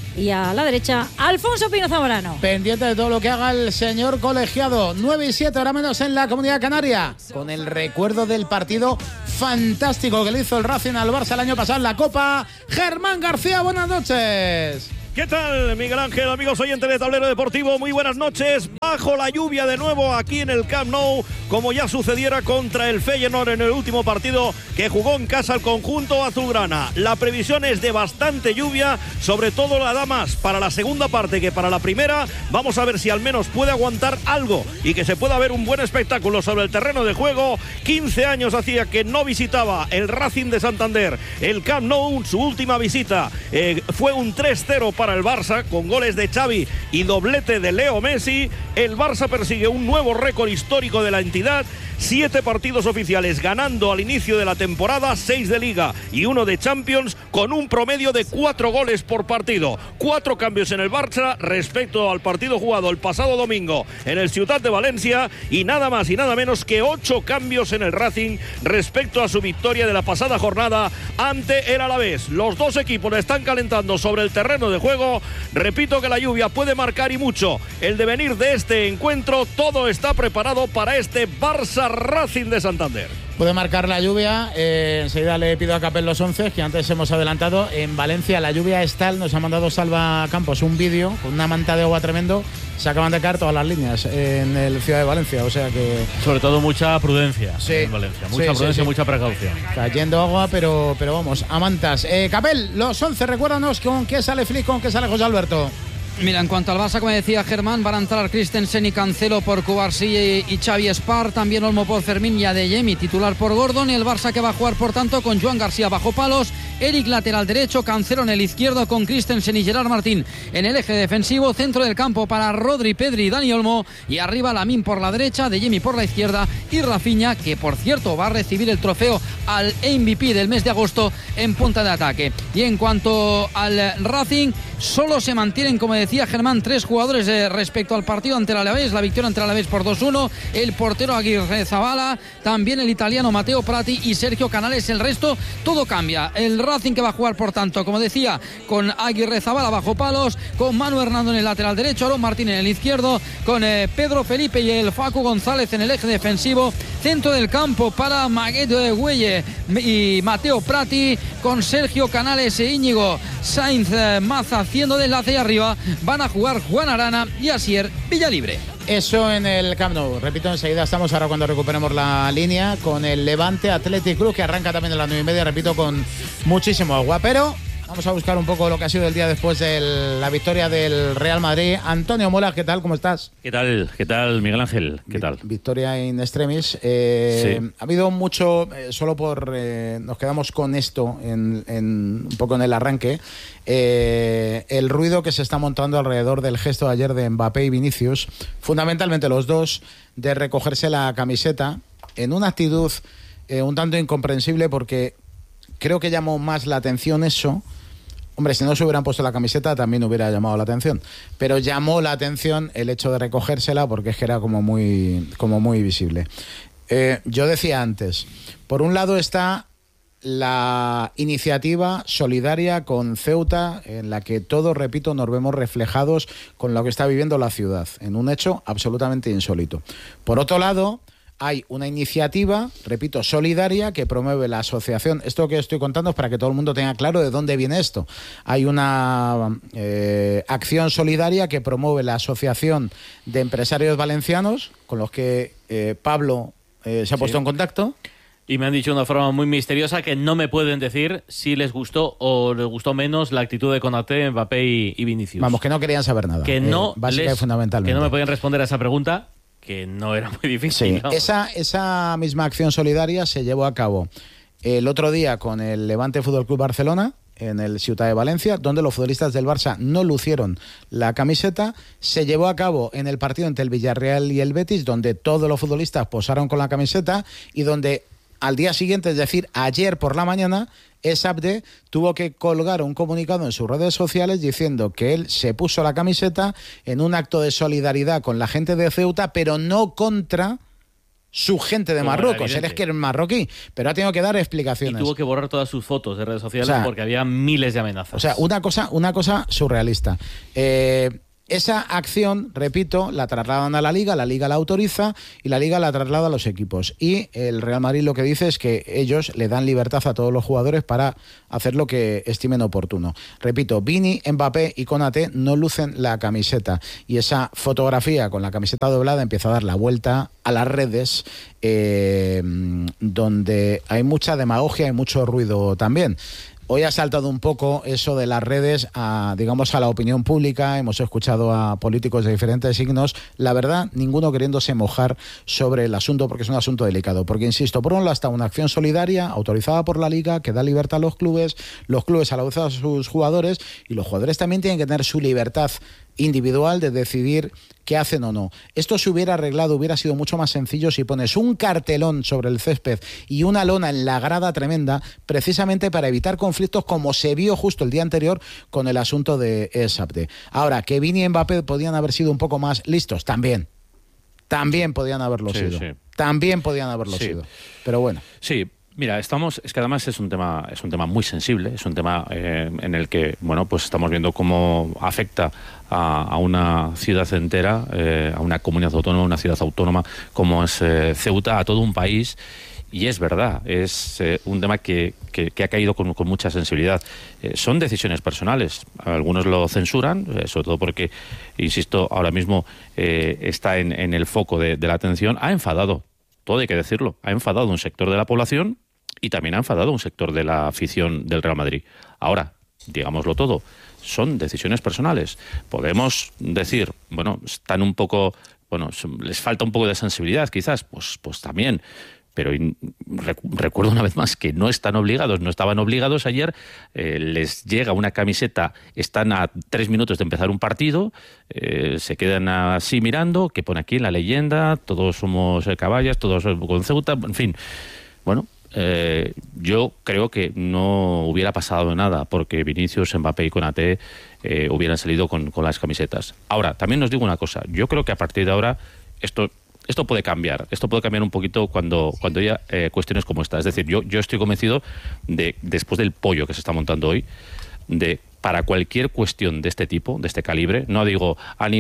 y a la derecha Alfonso Pino Zamorano. Pendiente de todo lo que haga el señor colegiado. nueve y siete, ahora menos en la Comunidad Canaria, con el recuerdo del partido fantástico que le hizo el Racing al Barça el año pasado en la Copa. Germán García, buenas noches. ¿Qué tal, Miguel Ángel, amigos oyentes de Tablero Deportivo? Muy buenas noches. Bajo la lluvia de nuevo aquí en el Camp Nou, como ya sucediera contra el Feyenoord en el último partido que jugó en casa el conjunto azulgrana. La previsión es de bastante lluvia, sobre todo la da más para la segunda parte que para la primera. Vamos a ver si al menos puede aguantar algo y que se pueda ver un buen espectáculo sobre el terreno de juego. quince años hacía que no visitaba el Racing de Santander el Camp Nou. Su última visita eh, fue un tres cero para el Barça, con goles de Xavi y doblete de Leo Messi. El Barça persigue un nuevo récord histórico de la entidad. Siete partidos oficiales ganando al inicio de la temporada, seis de Liga y uno de Champions, con un promedio de cuatro goles por partido. Cuatro cambios en el Barça respecto al partido jugado el pasado domingo en el Ciutat de Valencia, y nada más y nada menos que ocho cambios en el Racing respecto a su victoria de la pasada jornada ante el Alavés. Los dos equipos están calentando sobre el terreno de juego. Repito que la lluvia puede marcar y mucho el devenir de este encuentro. Todo está preparado para este Barça Racing de Santander. Puede marcar la lluvia. Eh, enseguida le pido a Capel los once, que antes hemos adelantado. En Valencia la lluvia es tal, nos ha mandado Salva Campos un vídeo con una manta de agua tremendo. Se acaban de caer todas las líneas en el Ciudad de Valencia, o sea que... Sobre todo mucha prudencia sí, en Valencia, mucha sí, prudencia, sí, sí. mucha precaución. Cayendo agua, pero, pero vamos, a mantas. Eh, Capel, los once, recuérdanos con qué sale Flick, con qué sale José Alberto. Mira, en cuanto al Barça, como decía Germán, van a entrar Christensen y Cancelo por Cubarsí y Xavi Espar, también Olmo por Fermín y Adeyemi titular por Gordon. El Barça que va a jugar, por tanto, con Joan García bajo palos, Eric lateral derecho, Cancelo en el izquierdo con Christensen y Gerard Martín en el eje defensivo, centro del campo para Rodri, Pedri y Dani Olmo, y arriba Lamine por la derecha, Adeyemi por la izquierda y Rafinha, que por cierto va a recibir el trofeo al M V P del mes de agosto en punta de ataque. Y en cuanto al Racing, solo se mantienen, como decía Germán, tres jugadores eh, respecto al partido ante el Alavés, la victoria ante el Alavés por dos uno, el portero Aguirre Zabala, también el italiano Matteo Prati y Sergio Canales. El resto todo cambia. El Racing que va a jugar, por tanto, como decía, con Aguirre Zabala bajo palos, con Manu Hernando en el lateral derecho, Aaron Martín en el izquierdo, con eh, Pedro Felipe y el Facu González en el eje defensivo, centro del campo para Magued Güelle y Matteo Prati, con Sergio Canales e Íñigo Sainz eh, Maza haciendo de enlace, y arriba van a jugar Juan Arana y Asier Villalibre. Eso en el Camp Nou. Repito, enseguida estamos ahora cuando recuperemos la línea con el Levante Athletic Club, que arranca también a las nueve y media, repito, con muchísimo agua. Pero vamos a buscar un poco lo que ha sido el día después de la victoria del Real Madrid. Antonio Mola, ¿qué tal? ¿Cómo estás? ¿Qué tal? ¿Qué tal, Miguel Ángel? ¿Qué tal? Victoria in extremis. Eh, sí. Ha habido mucho, eh, solo por... Eh, nos quedamos con esto en, en, un poco en el arranque. Eh, el ruido que se está montando alrededor del gesto de ayer de Mbappé y Vinicius, fundamentalmente los dos, de recogerse la camiseta en una actitud eh, un tanto incomprensible, porque creo que llamó más la atención eso. Hombre, si no se hubieran puesto la camiseta también hubiera llamado la atención, pero llamó la atención el hecho de recogérsela, porque es que era como muy, como muy visible. Eh, yo decía antes, por un lado está la iniciativa solidaria con Ceuta, en la que todos, repito, nos vemos reflejados con lo que está viviendo la ciudad, en un hecho absolutamente insólito. Por otro lado, hay una iniciativa, repito, solidaria, que promueve la asociación. Esto que estoy contando es para que todo el mundo tenga claro de dónde viene esto. Hay una eh, acción solidaria que promueve la Asociación de Empresarios Valencianos, con los que eh, Pablo eh, se ha puesto sí. en contacto. Y me han dicho de una forma muy misteriosa que no me pueden decir si les gustó o les gustó menos la actitud de Konaté, Mbappé y, y Vinicius. Vamos, que no querían saber nada. Que no, eh, básica les, y fundamentalmente. Que no me podían responder a esa pregunta, que no era muy difícil. Sí, ¿no? esa, esa misma acción solidaria se llevó a cabo el otro día con el Levante Fútbol Club Barcelona, en el Ciutat de Valencia, donde los futbolistas del Barça no lucieron la camiseta. Se llevó a cabo en el partido entre el Villarreal y el Betis, donde todos los futbolistas posaron con la camiseta, y donde al día siguiente, es decir, ayer por la mañana, Esabde tuvo que colgar un comunicado en sus redes sociales diciendo que él se puso la camiseta en un acto de solidaridad con la gente de Ceuta, pero no contra su gente de Como Marruecos, era él es que es marroquí, pero ha tenido que dar explicaciones. Y tuvo que borrar todas sus fotos de redes sociales, O sea, porque había miles de amenazas. O sea, una cosa, una cosa surrealista. Eh, esa acción, repito, la trasladan a la Liga, la Liga la autoriza y la Liga la traslada a los equipos. Y el Real Madrid lo que dice es que ellos le dan libertad a todos los jugadores para hacer lo que estimen oportuno. Repito, Vini, Mbappé y Konaté no lucen la camiseta. Y esa fotografía con la camiseta doblada empieza a dar la vuelta a las redes, eh, donde hay mucha demagogia y mucho ruido también. Hoy ha saltado un poco eso de las redes a, digamos, a la opinión pública. Hemos escuchado a políticos de diferentes signos. La verdad, ninguno queriéndose mojar sobre el asunto porque es un asunto delicado. Porque, insisto, por un lado está una acción solidaria autorizada por la Liga que da libertad a los clubes, los clubes a la vez a sus jugadores, y los jugadores también tienen que tener su libertad individual de decidir qué hacen o no. Esto se hubiera arreglado, hubiera sido mucho más sencillo si pones un cartelón sobre el césped y una lona en la grada tremenda, precisamente para evitar conflictos como se vio justo el día anterior con el asunto de Esabde. Ahora, que Vini y Mbappé podían haber sido un poco más listos, también. También podían haberlo sí, sido. Sí. También podían haberlo sí. sido. Pero bueno. Sí. Mira, estamos, es que además es un tema, es un tema muy sensible, es un tema eh, en el que, bueno, pues estamos viendo cómo afecta a, a una ciudad entera, eh, a una comunidad autónoma, una ciudad autónoma como es eh, Ceuta, a todo un país. Y es verdad, es eh, un tema que, que, que ha caído con, con mucha sensibilidad. Eh, son decisiones personales. Algunos lo censuran, eh, sobre todo porque, insisto, ahora mismo eh, está en, en el foco de, de la atención. Ha enfadado, todo hay que decirlo, ha enfadado un sector de la población y también ha enfadado un sector de la afición del Real Madrid. Ahora, digámoslo todo, son decisiones personales. Podemos decir, bueno, están un poco, bueno, les falta un poco de sensibilidad, quizás, pues, pues también. Pero recuerdo una vez más que no están obligados, no estaban obligados ayer, eh, les llega una camiseta, están a tres minutos de empezar un partido, eh, se quedan así mirando, que pone aquí en la leyenda, todos somos caballas, todos con Ceuta, en fin, bueno. Eh, yo creo que no hubiera pasado nada porque Vinicius, Mbappé y Konaté eh, hubieran salido con, con las camisetas. Ahora, también os digo una cosa, yo creo que a partir de ahora esto... Esto puede cambiar, esto puede cambiar un poquito cuando, cuando haya eh, cuestiones como esta. Es decir, yo, yo estoy convencido de, después del pollo que se está montando hoy, de para cualquier cuestión de este tipo, de este calibre, no digo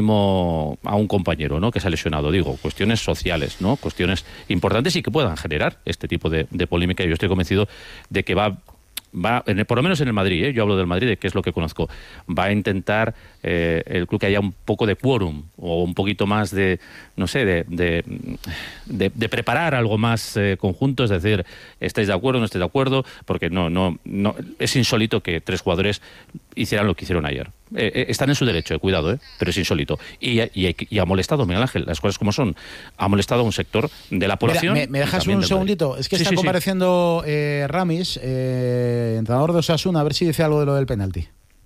ánimo a un compañero, ¿no?, que se ha lesionado, digo cuestiones sociales, ¿no?, cuestiones importantes y que puedan generar este tipo de, de polémica. Yo estoy convencido de que va... va en el, por lo menos en el Madrid, ¿eh? Yo hablo del Madrid, que es lo que conozco, va a intentar eh, el club que haya un poco de quórum o un poquito más de, no sé, de, de, de, de preparar algo más eh, conjunto, es decir, ¿estáis de acuerdo o no estáis de acuerdo? Porque no, no, no es insólito que tres jugadores hicieran lo que hicieron ayer. Eh, eh, están en su derecho, eh, cuidado, eh, pero es insólito. Y, y, y ha molestado, Miguel Ángel, las cosas como son, ha molestado a un sector de la población. Mira, ¿me, me dejas un segundito? Es que sí, está sí, compareciendo eh, Ramis, eh, entrenador de Osasuna, a ver si dice algo de lo del penalti.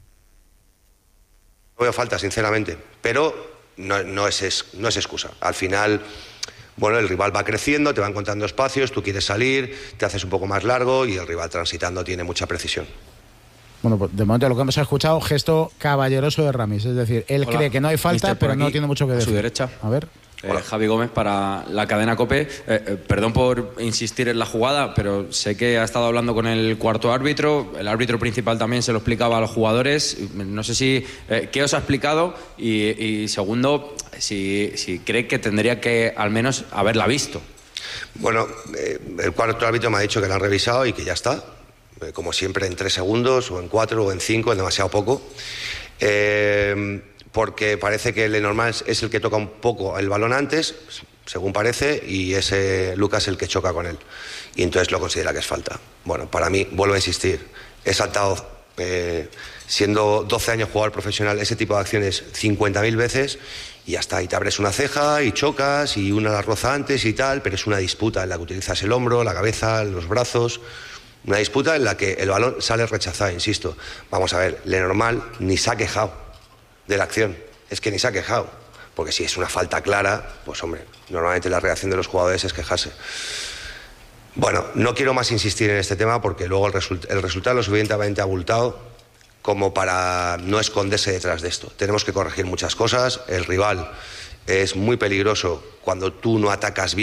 No veo falta, sinceramente, pero no, no, es, no es excusa. Al final, bueno, el rival va creciendo, te va encontrando espacios, tú quieres salir, te haces un poco más largo y el rival transitando tiene mucha precisión. Bueno, pues de momento lo que hemos escuchado, gesto caballeroso de Ramis, es decir, él Hola, cree que no hay falta, mister, pero aquí, no tiene mucho que decir. A su derecha. A ver. Eh, Javi Gómez para la cadena COPE. Eh, eh, perdón por insistir en la jugada, pero sé que ha estado hablando con el cuarto árbitro. El árbitro principal también se lo explicaba a los jugadores. No sé si eh, qué os ha explicado y, y segundo, si, si cree que tendría que al menos haberla visto. Bueno, eh, el cuarto árbitro me ha dicho que la han revisado y que ya está. Eh, como siempre, en tres segundos o en cuatro o en cinco, es demasiado poco. Eh... porque parece que Lenormand es el que toca un poco el balón antes, según parece, y es eh, Lucas el que choca con él. Y entonces lo considera que es falta. Bueno, para mí, vuelvo a insistir, he saltado, eh, siendo doce años jugador profesional, ese tipo de acciones cincuenta mil veces y ya está. Y te abres una ceja y chocas y una la roza antes y tal, pero es una disputa en la que utilizas el hombro, la cabeza, los brazos. Una disputa en la que el balón sale rechazado, insisto. Vamos a ver, Lenormand ni se ha quejado de la acción, es que ni se ha quejado, porque si es una falta clara, pues hombre, normalmente la reacción de los jugadores es quejarse. Bueno, no quiero más insistir en este tema porque luego el, result el resultado es lo suficientemente abultado como para no esconderse detrás de esto. Tenemos que corregir muchas cosas, el rival es muy peligroso cuando tú no atacas bien,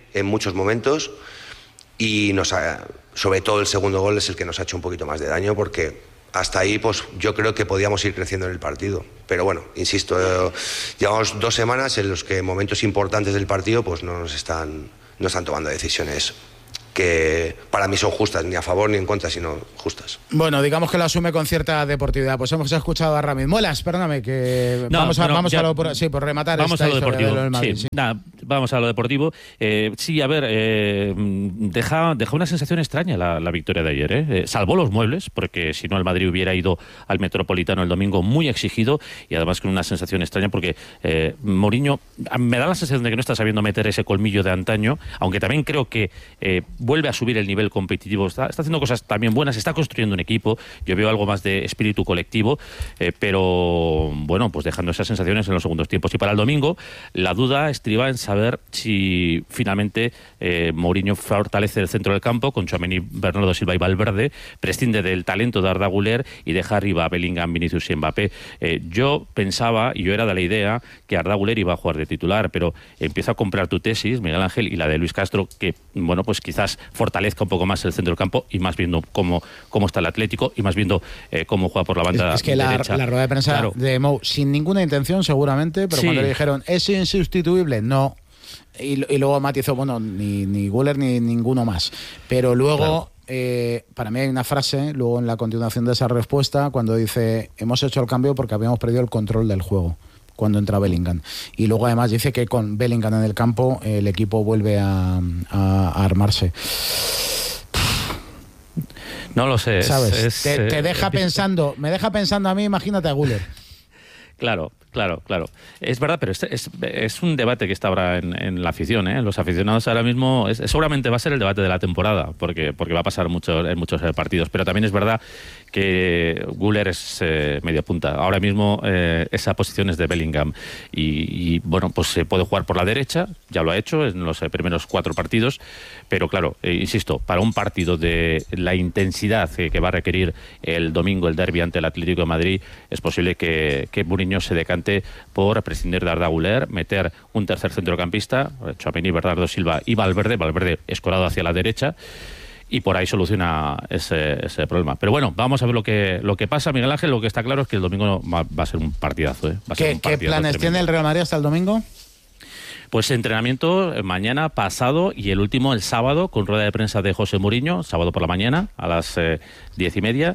en muchos momentos y nos ha, sobre todo el segundo gol es el que nos ha hecho un poquito más de daño porque hasta ahí pues yo creo que podíamos ir creciendo en el partido. Pero bueno, insisto, eh, llevamos dos semanas en los que en momentos importantes del partido pues no nos están, no están tomando decisiones que para mí son justas, ni a favor ni en contra, sino justas. Bueno, digamos que lo asume con cierta deportividad. Pues hemos escuchado a Rami. Muelas, perdóname, que No, vamos, a, bueno, vamos ya, a lo por, sí, por rematar. Vamos esta a lo historia deportivo. de lo del Madrid, sí, sí. Nada, vamos a lo deportivo. Eh, sí, a ver, eh, deja, deja una sensación extraña la, la victoria de ayer. ¿eh? Eh, salvó los muebles, porque si no el Madrid hubiera ido al Metropolitano el domingo muy exigido y además con una sensación extraña porque eh, Mourinho me da la sensación de que no está sabiendo meter ese colmillo de antaño, aunque también creo que eh, vuelve a subir el nivel competitivo, está, está haciendo cosas también buenas, está construyendo un equipo, yo veo algo más de espíritu colectivo, eh, pero bueno, pues dejando esas sensaciones en los segundos tiempos. Y para el domingo, la duda estriba en saber si finalmente eh, Mourinho fortalece el centro del campo con Tchouaméni, Bernardo Silva y Valverde, prescinde del talento de Arda Güler y deja arriba a Bellingham, Vinicius y Mbappé. Eh, yo pensaba, y yo era de la idea, que Arda Güler iba a jugar de titular, pero empiezo a comprar tu tesis, Miguel Ángel, y la de Luis Castro, que bueno, pues quizás fortalezca un poco más el centro del campo y más viendo cómo, cómo está el Atlético y más viendo eh, cómo juega por la banda Es, es que la, derecha. la rueda de prensa Claro. de Mou, sin ninguna intención seguramente, pero Sí. cuando le dijeron es insustituible, no. Y, y luego matizó, bueno, ni, ni Güler ni ninguno más. Pero luego, Claro. eh, para mí hay una frase, luego en la continuación de esa respuesta, cuando dice, hemos hecho el cambio porque habíamos perdido el control del juego cuando entra Bellingham. Y luego además dice que con Bellingham en el campo el equipo vuelve a, a, a armarse. No lo sé. es- ¿Sabes? es, te, te eh, deja pensando, me deja pensando a mí, imagínate a Güler. Claro, claro, claro. Es verdad, pero es, es, es un debate que está ahora en, en la afición, ¿eh? Los aficionados ahora mismo, es, seguramente va a ser el debate de la temporada, porque, porque va a pasar mucho, en muchos eh, partidos, pero también es verdad que Güler es eh, media punta. Ahora mismo eh, esa posición es de Bellingham y, y bueno, pues se puede jugar por la derecha, ya lo ha hecho en los eh, primeros cuatro partidos, pero claro, eh, insisto, para un partido de la intensidad eh, que va a requerir el domingo el derbi ante el Atlético de Madrid, es posible que, que Mourinho se decante por prescindir de Arda Güler, meter un tercer centrocampista, Tchouaméni, Bernardo Silva y Valverde, Valverde escorado hacia la derecha, y por ahí soluciona ese, ese problema. Pero bueno, vamos a ver lo que lo que pasa, Miguel Ángel. Lo que está claro es que el domingo va, va a ser un partidazo. ¿eh? Va a ser ¿Qué, un ¿qué partidazo planes tremendo. tiene el Real Madrid hasta el domingo? Pues entrenamiento eh, mañana, pasado y el último el sábado con rueda de prensa de José Mourinho, sábado por la mañana a las eh, diez y media,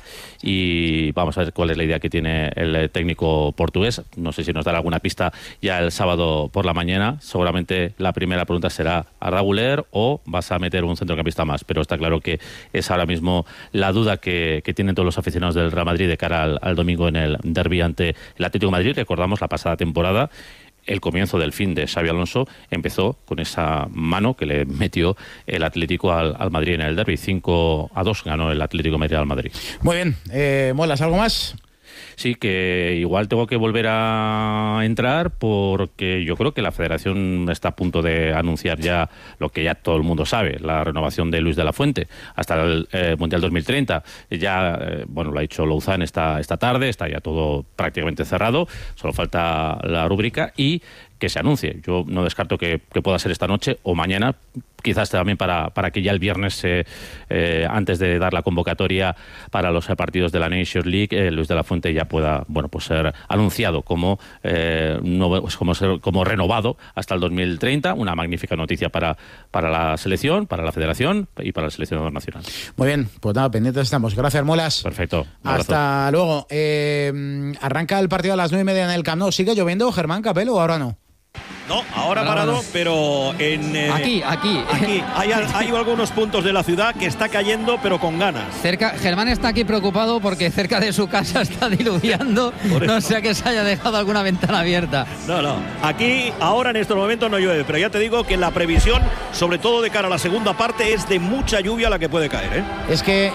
y vamos a ver cuál es la idea que tiene el eh, técnico portugués. No sé si nos dará alguna pista ya el sábado por la mañana. Seguramente la primera pregunta será Arda Güler o vas a meter un centrocampista más, pero está claro que es ahora mismo la duda que, que tienen todos los aficionados del Real Madrid de cara al, al domingo en el derbi ante el Atlético de Madrid. Recordamos la pasada temporada, el comienzo del fin de Xabi Alonso empezó con esa mano que le metió el Atlético al, al Madrid en el derbi. cinco a dos ganó el Atlético de Madrid al Madrid. Muy bien. Eh, ¿Muelas algo más? Sí, que igual tengo que volver a entrar porque yo creo que la Federación está a punto de anunciar ya lo que ya todo el mundo sabe, la renovación de Luis de la Fuente hasta el eh, Mundial dos mil treinta. Ya, eh, bueno, lo ha dicho Louzán esta, esta tarde, está ya todo prácticamente cerrado, solo falta la rúbrica y que se anuncie. Yo no descarto que, que pueda ser esta noche o mañana, quizás también para, para que ya el viernes, eh, eh, antes de dar la convocatoria para los partidos de la Nations League, eh, Luis de la Fuente ya pueda, bueno, pues ser anunciado como, eh, no, pues como, ser, como renovado hasta el dos mil treinta. Una magnífica noticia para, para la selección, para la federación y para el seleccionador nacional. Muy bien, pues nada, pendientes estamos. Gracias, Muelas. Perfecto. Hasta luego. Eh, arranca el partido a las nueve y media en el Camp Nou. ¿Sigue lloviendo, Germán Capello, o ahora no? No, ahora Ahora parado, no. pero en... eh, Aquí, aquí. Aquí hay, hay algunos puntos de la ciudad que está cayendo, pero con ganas. Cerca, Germán está aquí preocupado porque cerca de su casa está diluviando, no sea que se haya dejado alguna ventana abierta. No, no. Aquí, ahora en estos momentos no llueve, pero ya te digo que la previsión, sobre todo de cara a la segunda parte, es de mucha lluvia la que puede caer, ¿eh? Es que,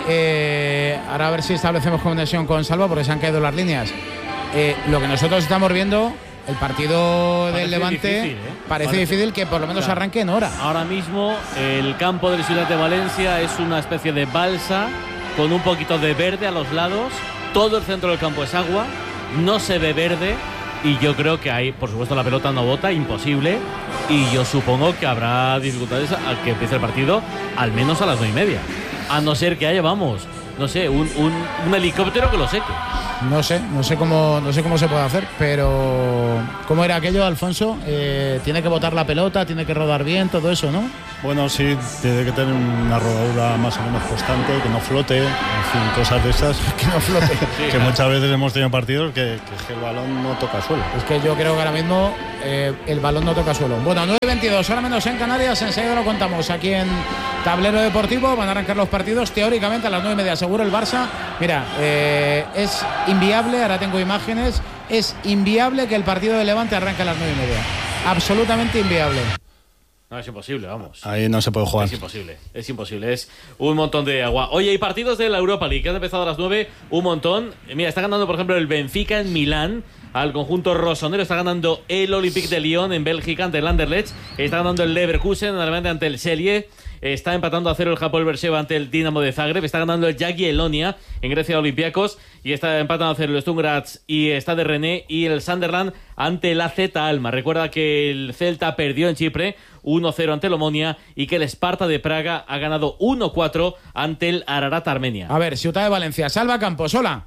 eh, ahora a ver si establecemos conexión con Salva, porque se han caído las líneas. Eh, lo que nosotros estamos viendo, el partido Parece del Levante, difícil, ¿eh? parece, Parece. difícil que por lo menos Claro. arranque en hora. Ahora mismo el campo de la ciudad de Valencia es una especie de balsa con un poquito de verde a los lados. Todo el centro del campo es agua, no se ve verde Y yo creo que hay, por supuesto, la pelota no bota, imposible. Y yo supongo que habrá dificultades a que empiece el partido, al menos a las nueve y media. A no ser que haya, vamos, no sé, un, un, un helicóptero que lo seque. No sé, no sé cómo, no sé cómo se puede hacer, pero ¿cómo era aquello, Alfonso? Eh, tiene que botar la pelota, tiene que rodar bien, todo eso, ¿no? Bueno, sí, tiene que tener una rodadura más o menos constante, que no flote, en fin, cosas de esas. Que no flote. Sí, que claro. Muchas veces hemos tenido partidos que, que, que el balón no toca suelo. Es que yo creo que ahora mismo eh, el balón no toca suelo. Bueno, nueve veintidós, ahora menos en Canarias, enseguida lo contamos aquí en Tablero Deportivo. Van a arrancar los partidos, teóricamente a las nueve y media seguro el Barça. Mira, eh, es inviable, ahora tengo imágenes, es inviable que el partido de Levante arranque a las nueve y media. Absolutamente inviable. No, es imposible, vamos. Ahí no se puede jugar. Es imposible, es imposible, es un montón de agua. Oye, hay partidos de la Europa League que han empezado a las nueve, un montón. Mira, está ganando, por ejemplo, el Benfica en Milán al conjunto rosonero. Está ganando el Olympique de Lyon en Bélgica ante el Anderlecht. Está ganando el Leverkusen en Alemania ante el Celje. Está empatando a cero el Hapoel Beersheva ante el Dinamo de Zagreb. Está ganando el Jagiellonia en Grecia Olympiacos. Y está empatando a cero el Sturm Graz y está de René. Y el Sunderland ante el A Z Alma. Recuerda que el Celta perdió en Chipre uno cero ante el Omonia y que el Sparta de Praga ha ganado uno cuatro ante el Ararat Armenia. A ver, Ciudad de Valencia. Salva Campos, hola.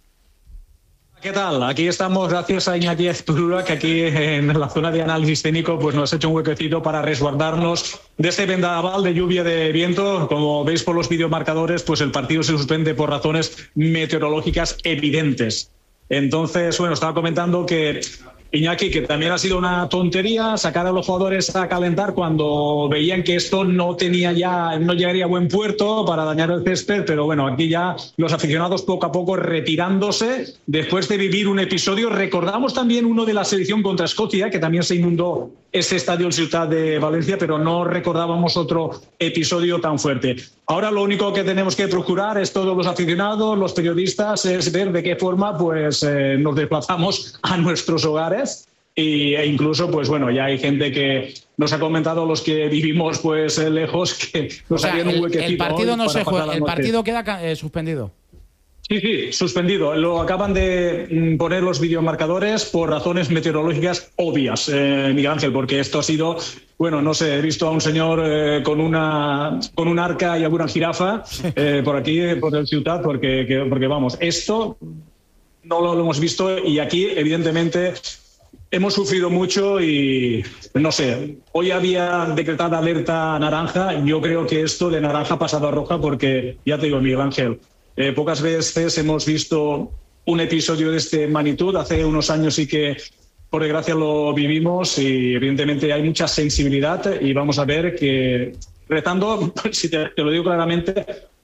¿Qué tal? Aquí estamos gracias a Iñaki Azpurua, que aquí en la zona de análisis técnico pues nos ha hecho un huequecito para resguardarnos de este vendaval de lluvia, de viento. Como veis por los videomarcadores, pues el partido se suspende por razones meteorológicas evidentes. Entonces, bueno, estaba comentando que Iñaki, que también ha sido una tontería sacar a los jugadores a calentar cuando veían que esto no tenía ya, no llegaría a buen puerto para dañar el césped, pero bueno, aquí ya los aficionados poco a poco retirándose después de vivir un episodio. Recordamos también uno de la selección contra Escocia, que también se inundó este estadio en Ciudad de Valencia, pero no recordábamos otro episodio tan fuerte. Ahora lo único que tenemos que procurar es todos los aficionados, los periodistas, es ver de qué forma pues eh, nos desplazamos a nuestros hogares. Y, e incluso, pues bueno, ya hay gente que nos ha comentado, los que vivimos pues lejos, que nos o sea, harían un huequecito. El partido no se juega, el partido queda eh, suspendido. Sí, sí, suspendido. Lo acaban de poner los videomarcadores por razones meteorológicas obvias, eh, Miguel Ángel, porque esto ha sido, bueno, no sé, he visto a un señor eh, con una con un arca y alguna jirafa eh, por aquí, por el Ciutat, porque, que, porque vamos, esto no lo, lo hemos visto y aquí, evidentemente, hemos sufrido mucho y, no sé, hoy había decretada alerta naranja. Yo creo que esto de naranja ha pasado a roja porque, ya te digo, Miguel Ángel, Eh, pocas veces hemos visto un episodio de este magnitud. Hace unos años sí que, por desgracia, lo vivimos y evidentemente hay mucha sensibilidad y vamos a ver que, rezando, si te, te lo digo claramente,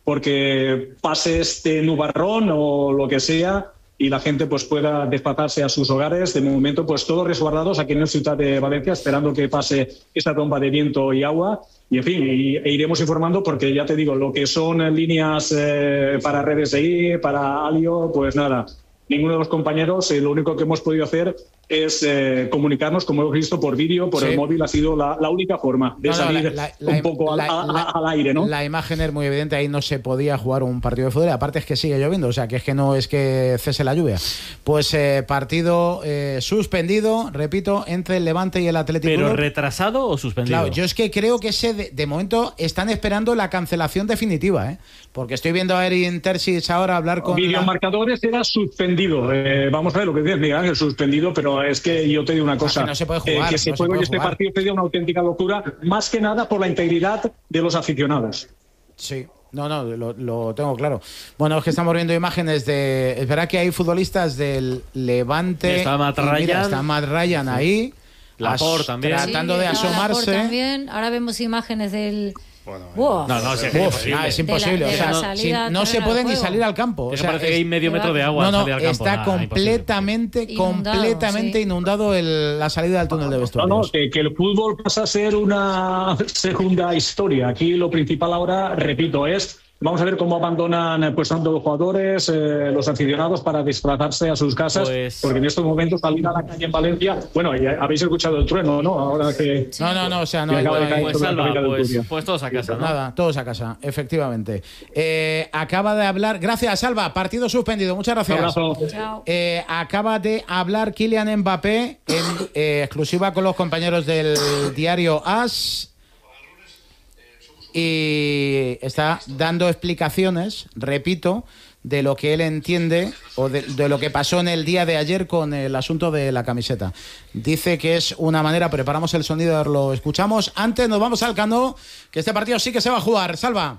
porque pase este nubarrón o lo que sea y la gente pues pueda desplazarse a sus hogares. De momento, pues todos resguardados aquí en la Ciudad de Valencia, esperando que pase esta tromba de viento y agua. Y en fin, y, e iremos informando porque ya te digo, lo que son líneas eh, para redes de I, para Alio, pues nada, ninguno de los compañeros, eh, lo único que hemos podido hacer es eh, comunicarnos, como hemos visto, por vídeo, por sí. El móvil. Ha sido la, la única forma de no, salir no, la, la, un poco la, al, la, al aire, ¿no? La imagen es muy evidente, ahí no se podía jugar un partido de fútbol, aparte es que sigue lloviendo, o sea, que es que no es que cese la lluvia. Pues eh, partido eh, suspendido, repito, entre el Levante y el Atlético. ¿Pero Club. retrasado o suspendido? Claro, yo es que creo que ese de, de momento están esperando la cancelación definitiva, ¿eh? Porque estoy viendo a Erin Terzic ahora hablar con... Videomarcadores la... era suspendido, eh, vamos a ver lo que dices, Miguel Ángel, suspendido, pero es que yo te digo una cosa, que no se puede jugar, eh, que se no juegue se puede este jugar. partido sería una auténtica locura, más que nada por la integridad de los aficionados. Sí. No, no, lo, lo tengo claro. Bueno, es que estamos viendo imágenes de... Es verdad que hay futbolistas del Levante. Está Matt Ryan. Mira, está Matt Ryan ahí. Laporte también. Tratando sí, de asomarse. También. Ahora vemos imágenes del... Bueno, wow. No, no, o sea, Uf, es imposible. Ah, es imposible. De la, de o sea, la si, no se puede ni salir al campo. O sea, parece que hay medio metro de agua. No, no, al campo. está Nada, completamente, inundado, completamente sí. inundado el, la salida del túnel de vestuarios. No, no, que, que el fútbol pasa a ser una segunda historia. Aquí lo principal ahora, repito, es Vamos a ver cómo abandonan pues tanto los jugadores, eh, los aficionados para desplazarse a sus casas, pues... porque en estos momentos salir a la calle en Valencia, bueno, ya habéis escuchado el trueno, ¿no? Ahora que no, no, no, o sea, no hay, acaba de no caer hay, sobre pues, la capital Salva, de pues, Turquía. pues todos a casa, ¿no? Nada, todos a casa, efectivamente. Eh, acaba de hablar, gracias Salva, partido suspendido, muchas gracias. Un abrazo. Chao. Eh, acaba de hablar Kylian Mbappé en eh, exclusiva con los compañeros del diario AS. Y está dando explicaciones, repito, de lo que él entiende o de, de lo que pasó en el día de ayer con el asunto de la camiseta. Dice que es una manera, preparamos el sonido, lo escuchamos. Antes nos vamos al Camp Nou, que este partido sí que se va a jugar. Salva.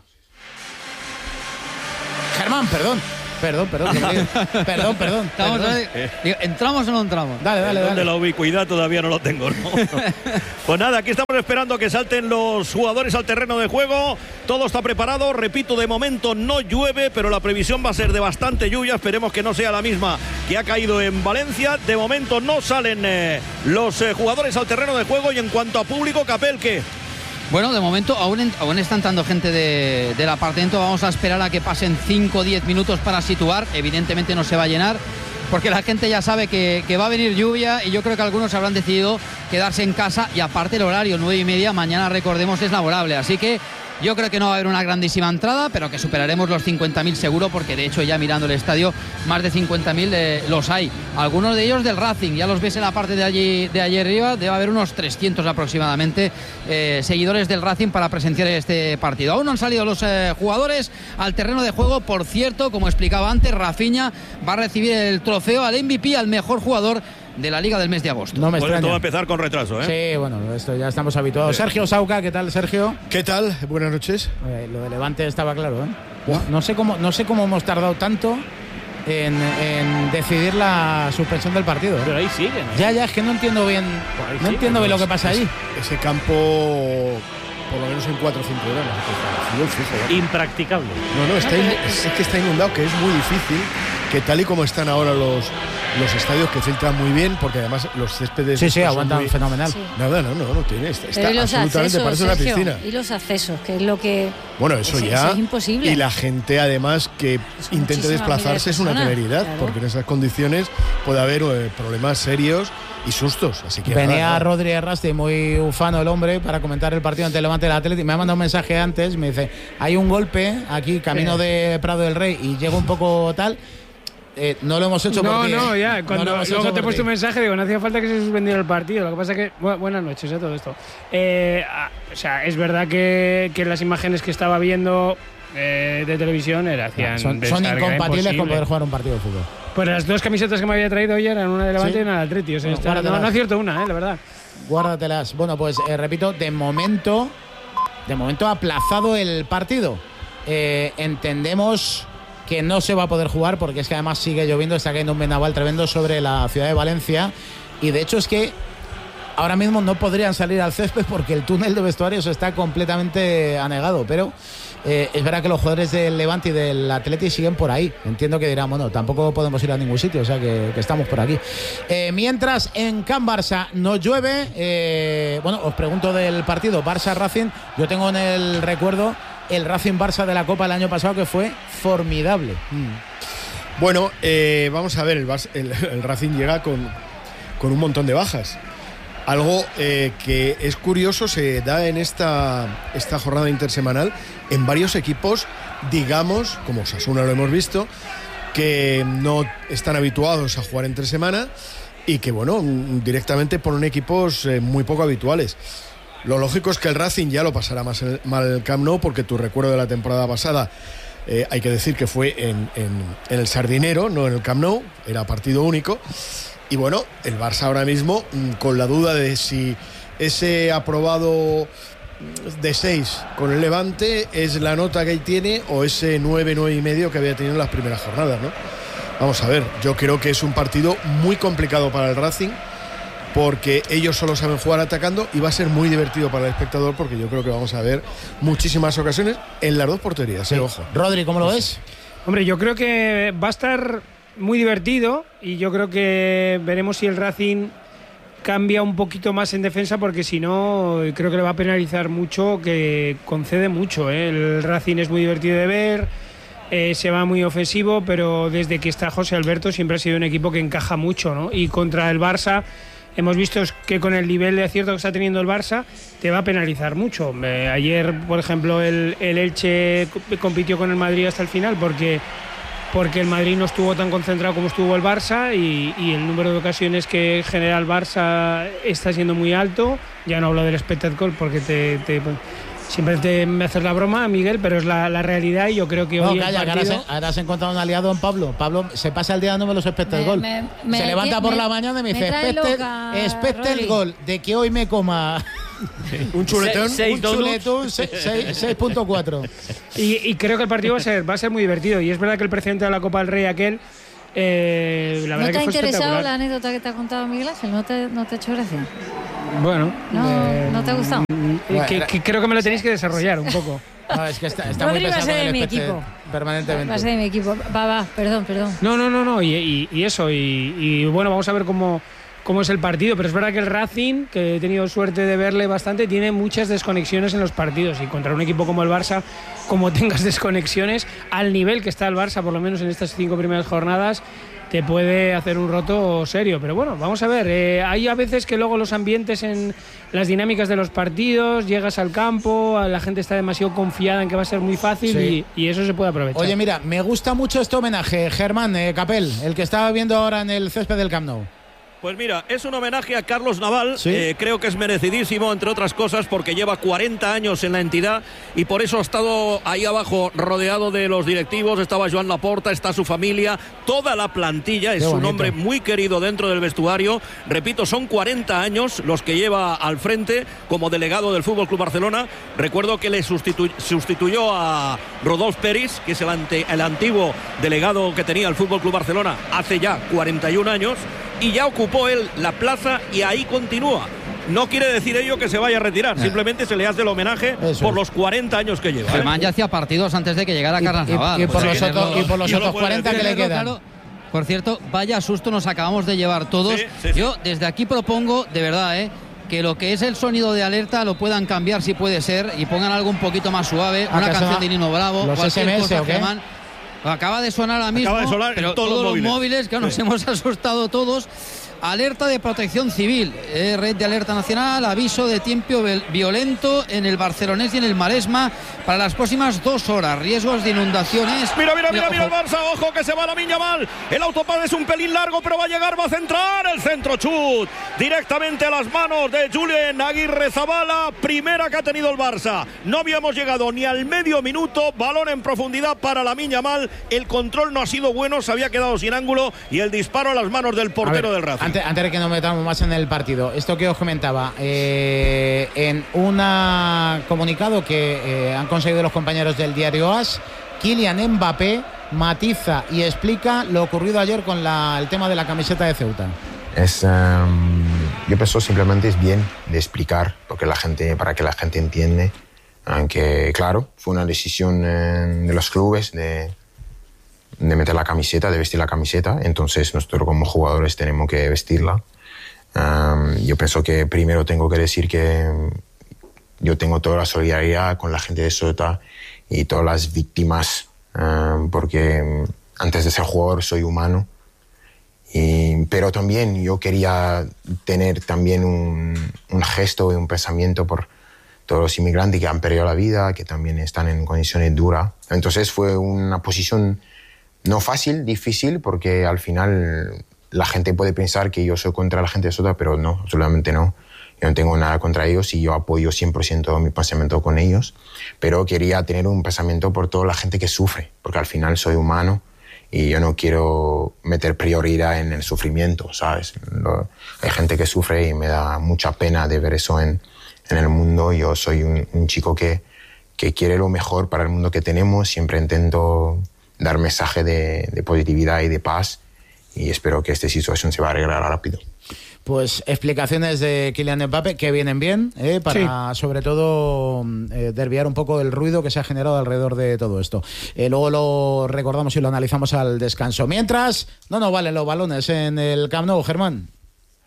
Germán, perdón. Perdón, perdón, perdón, perdón. Estamos perdón. ahí. ¿Entramos o no entramos? Dale, dale, El don dale. de la ubicuidad todavía no lo tengo, ¿no? Pues nada, aquí estamos esperando que salten los jugadores al terreno de juego. Todo está preparado. Repito, de momento no llueve, pero la previsión va a ser de bastante lluvia. Esperemos que no sea la misma que ha caído en Valencia. De momento no salen eh, los eh, jugadores al terreno de juego. Y en cuanto a público, Capel, ¿qué? Bueno, de momento aún, en, aún está entrando gente de, de la parte dentro. Vamos a esperar a que pasen cinco o diez minutos para situar. Evidentemente no se va a llenar, porque la gente ya sabe que, que va a venir lluvia y yo creo que algunos habrán decidido quedarse en casa. Y aparte el horario, nueve y media, mañana recordemos es laborable. Así que yo creo que no va a haber una grandísima entrada, pero que superaremos los cincuenta mil seguro, porque de hecho ya mirando el estadio más de cincuenta mil eh, los hay. Algunos de ellos del Racing, ya los ves en la parte de allí, de allí arriba, debe haber unos trescientos aproximadamente eh, seguidores del Racing para presenciar este partido. Aún no han salido los eh, jugadores al terreno de juego. Por cierto, como explicaba antes, Rafinha va a recibir el trofeo al M V P, al mejor jugador de la Liga del mes de agosto. No me Bueno, extraña. todo va a empezar con retraso, ¿eh? Sí, bueno, esto ya estamos habituados. Sergio Sauca, ¿qué tal, Sergio? ¿Qué tal? Buenas noches. Eh, lo de Levante estaba claro, ¿eh? No, no sé cómo, no sé cómo hemos tardado tanto en, en decidir la suspensión del partido, ¿eh? Pero ahí siguen, ¿eh? Ya, ya, es que no entiendo bien, Pues no sí, entiendo bien lo que pasa ese, ahí. Ese campo, por lo menos en cuatro o cinco horas, no sé, fijo, ¿eh? Impracticable. No, no, está in- es, es que está inundado, que es muy difícil, que tal y como están ahora los, los estadios, que filtran muy bien, porque además los céspedes... Sí, sí, estos son aguantan muy- fenomenal. Sí. Nada, no, no, no tiene, está, está Pero y los absolutamente, accesos, parece una Sergio, piscina. y los accesos, que es lo que... Bueno, eso es, ya. eso es imposible. Y la gente, además, que intente muchísimas desplazarse miles de es una personas, temeridad, claro. porque en esas condiciones puede haber eh, problemas serios y sustos. Así que Venía nada, nada. Rodri Errasti, muy ufano el hombre, para comentar el partido ante el Levante del Atlético. Me ha mandado un mensaje antes, me dice, hay un golpe aquí, camino de Prado del Rey, y llego un poco tal. Eh, no lo hemos hecho no, por ti. No, ¿eh? ya, No cuando lo hemos luego hecho te he por puesto un ti. mensaje, digo, no hacía falta que se suspendiera el partido. Lo que pasa que. bu- buenas noches a todo esto. Eh, a- o sea, es verdad que, que las imágenes que estaba viendo eh, de televisión era, hacían. Son, pensar son que era incompatibles con imposible. poder jugar un partido de fútbol. Pues las dos camisetas que me había traído hoy eran una de Levante ¿Sí? y una de Atleti. O sea, Bueno, esta- no, guárdatelas. no acierto una, eh, la verdad. Guárdatelas. Bueno, pues eh, repito, de momento, de momento aplazado el partido. Eh, entendemos que no se va a poder jugar porque es que además sigue lloviendo, está cayendo un vendaval tremendo sobre la ciudad de Valencia y de hecho es que ahora mismo no podrían salir al césped porque el túnel de vestuarios está completamente anegado, pero eh, es verdad que los jugadores del Levante y del Atleti siguen por ahí. Entiendo que dirán, bueno, tampoco podemos ir a ningún sitio, o sea que, que estamos por aquí. Eh, mientras en Can Barça no llueve, eh, bueno, os pregunto del partido Barça-Racing. Yo tengo en el recuerdo el Racing-Barça de la Copa el año pasado que fue formidable. Mm. Bueno, eh, vamos a ver, el, Barça- el, el Racing llega con, con un montón de bajas. Algo eh, que es curioso, se da en esta, esta jornada intersemanal en varios equipos, digamos, como Osasuna lo hemos visto, que no están habituados a jugar entre semana y que, bueno, directamente ponen equipos eh, muy poco habituales. Lo lógico es que el Racing ya lo pasará más el, mal el Camp Nou, porque tu recuerdo de la temporada pasada, eh, hay que decir que fue en, en, en el Sardinero, no en el Camp Nou, era partido único. Y bueno, el Barça ahora mismo mmm, con la duda de si ese aprobado de seis con el Levante es la nota que tiene o ese nueve, nueve y medio que había tenido en las primeras jornadas, ¿no? Vamos a ver, yo creo que es un partido muy complicado para el Racing, porque ellos solo saben jugar atacando y va a ser muy divertido para el espectador, porque yo creo que vamos a ver muchísimas ocasiones en las dos porterías, eh, ojo. Rodri, ¿cómo lo ves? Hombre, yo creo que va a estar muy divertido y yo creo que veremos si el Racing cambia un poquito más en defensa, porque si no creo que le va a penalizar mucho, que concede mucho, ¿eh? El Racing es muy divertido de ver, eh, se va muy ofensivo, pero desde que está José Alberto siempre ha sido un equipo que encaja mucho, ¿no? Y contra el Barça hemos visto que con el nivel de acierto que está teniendo el Barça te va a penalizar mucho. Eh, ayer, por ejemplo, el, el Elche compitió con el Madrid hasta el final porque porque el Madrid no estuvo tan concentrado como estuvo el Barça, y, y el número de ocasiones que genera el Barça está siendo muy alto. Ya no hablo del expected goal porque te, te, siempre te me haces la broma, Miguel, pero es la, la realidad, y yo creo que no, hoy calla, el partido... ahora, se, ahora se ha encontrado un aliado en Pablo. Pablo se pasa el día dándome los expected goal. Se levanta por me, la mañana y me, me dice expected, expected goal de que hoy me coma... un chuletón, Se, un chuletón seis punto cuatro. Y, y creo que el partido va a ser va a ser muy divertido, y es verdad que el presidente de la Copa del Rey aquel eh, la ¿No verdad te que ha fue interesado espectacular. la anécdota que te ha contado Miguel Ángel? ¿No te, no te ha hecho gracia? Bueno, No, eh, ¿no te ha gustado? eh, que, que creo que me lo tenéis que desarrollar un poco. No, es que está, está muy Rodri va a pesado ser con de el mi expected equipo. permanentemente. Va a ser de mi equipo. Va, va, perdón, perdón. No, no, no, no, y, y, y eso, y, y bueno, vamos a ver cómo, cómo es el partido, pero es verdad que el Racing, que he tenido suerte de verle bastante, tiene muchas desconexiones en los partidos, y contra un equipo como el Barça, como tengas desconexiones, al nivel que está el Barça, por lo menos en estas cinco primeras jornadas, te puede hacer un roto serio. Pero bueno, vamos a ver, eh, hay a veces que luego los ambientes en las dinámicas de los partidos, llegas al campo, la gente está demasiado confiada en que va a ser muy fácil, Sí. y, y eso se puede aprovechar. Oye, mira, me gusta mucho este homenaje, Germán eh, Capel, el que estaba viendo ahora en el césped del Camp Nou. Pues mira, es un homenaje a Carlos Naval, ¿Sí? eh, creo que es merecidísimo, entre otras cosas, porque lleva cuarenta años en la entidad y por eso ha estado ahí abajo rodeado de los directivos. Estaba Joan Laporta, está su familia, toda la plantilla, es Qué un bonito. hombre muy querido dentro del vestuario. Repito, son cuarenta años los que lleva al frente como delegado del Fútbol Club Barcelona. Recuerdo que le sustitu- sustituyó a Rodolphe Peris, que es el, ante- el antiguo delegado que tenía el Fútbol Club Barcelona hace ya cuarenta y un años, y ya ocupó él la plaza y ahí continúa. No quiere decir ello que se vaya a retirar, simplemente se le hace el homenaje Eso por es. los cuarenta años que lleva. ¿eh? Germán ya hacía partidos antes de que llegara Y- Carlos y- Naval. y por Pues los hay que otros- tenerlo- y por los Yo lo otros puedo cuarenta que le tenerlo quedan. claro. Por cierto, vaya susto nos acabamos de llevar todos. Sí, sí, sí. Yo desde aquí propongo, de verdad, ¿eh? que lo que es el sonido de alerta lo puedan cambiar si puede ser, y pongan algo un poquito más suave, una ¿Acaso canción de Nino Bravo, los cualquier S M S cosa, o qué? Germán. Acaba de sonar ahora mismo, Acaba de sonar en pero todos todos los los móviles. móviles, que nos Sí. hemos asustado todos. Alerta de protección civil, eh, red de alerta nacional, aviso de tiempo vel- violento en el Barcelonés y en el Maresma para las próximas dos horas, riesgos de inundaciones. Mira, mira, mira, mira el ojo. Barça, ojo que se va la Miña Mal. El autopad es un pelín largo, pero va a llegar, va a centrar el centro chut directamente a las manos de Julien Aguirre Zabala. Primera que ha tenido el Barça. No habíamos llegado ni al medio minuto. Balón en profundidad para la Miña Mal. El control no ha sido bueno, se había quedado sin ángulo y el disparo a las manos del portero A ver, del Racing. Antes, antes de que nos metamos más en el partido, esto que os comentaba, eh, en un comunicado que eh, han conseguido los compañeros del diario AS, Kylian Mbappé matiza y explica lo ocurrido ayer con la, el tema de la camiseta de Ceuta. Es, um, yo pienso simplemente es bien de explicar porque la gente, para que la gente entiende, aunque claro, fue una decisión eh, de los clubes de, de meter la camiseta, de vestir la camiseta, entonces nosotros como jugadores tenemos que vestirla. Um, yo pienso que primero tengo que decir que yo tengo toda la solidaridad con la gente de Ceuta y todas las víctimas, um, porque antes de ser jugador soy humano. Y, pero también yo quería tener también un, un gesto y un pensamiento por todos los inmigrantes que han perdido la vida, que también están en condiciones duras. Entonces fue una posición no fácil, difícil, porque al final la gente puede pensar que yo soy contra la gente de Ceuta, pero no, absolutamente no. Yo no tengo nada contra ellos y yo apoyo cien por ciento mi pensamiento con ellos, pero quería tener un pensamiento por toda la gente que sufre, porque al final soy humano y yo no quiero meter prioridad en el sufrimiento, ¿sabes? Lo, hay gente que sufre y me da mucha pena de ver eso en, en el mundo. Yo soy un, un chico que, que quiere lo mejor para el mundo que tenemos, siempre intento dar mensaje de, de positividad y de paz y espero que esta situación se va a arreglar rápido. Pues explicaciones de Kylian Mbappé que vienen bien, ¿eh? Para sí. sobre todo eh, desviar un poco el ruido que se ha generado alrededor de todo esto. Eh, luego lo recordamos y lo analizamos al descanso. Mientras, no nos valen los balones en el Camp Nou, Germán.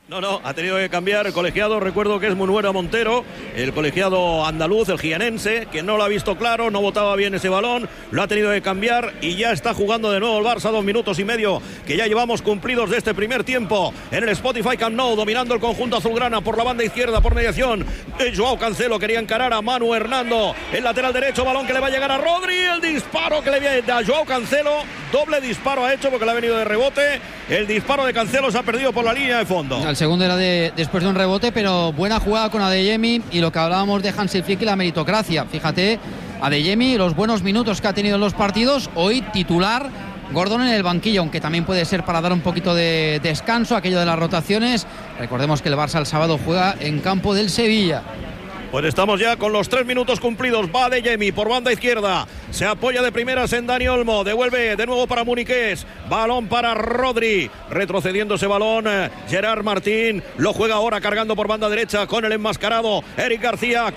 No, no, ha tenido que cambiar el colegiado. Recuerdo que es Munuera Montero, el colegiado andaluz, el jienense, que no lo ha visto claro, no botaba bien ese balón, lo ha tenido que cambiar y ya está jugando de nuevo el Barça. Dos minutos y medio que ya llevamos cumplidos de este primer tiempo en el Spotify Camp Nou, dominando el conjunto azulgrana por la banda izquierda, por mediación de Joao Cancelo. Quería encarar a Manu Hernando, el lateral derecho, balón que le va a llegar a Rodri, el disparo que le viene a Joao Cancelo, doble disparo ha hecho porque le ha venido de rebote. El disparo de Cancelo se ha perdido por la línea de fondo. El segundo era de, después de un rebote, pero buena jugada con Adeyemi y lo que hablábamos de Hansi Flick y la meritocracia. Fíjate, Adeyemi, los buenos minutos que ha tenido en los partidos, hoy titular, Gordon en el banquillo, aunque también puede ser para dar un poquito de descanso, aquello de las rotaciones. Recordemos que el Barça el sábado juega en campo del Sevilla. Pues estamos ya con los tres minutos cumplidos. Va Adeyemi por banda izquierda. Se apoya de primeras en Dani Olmo. Devuelve de nuevo para Muniqués. Balón para Rodri. Retrocediendo ese balón. Gerard Martín. Lo juega ahora cargando por banda derecha con el enmascarado Eric García.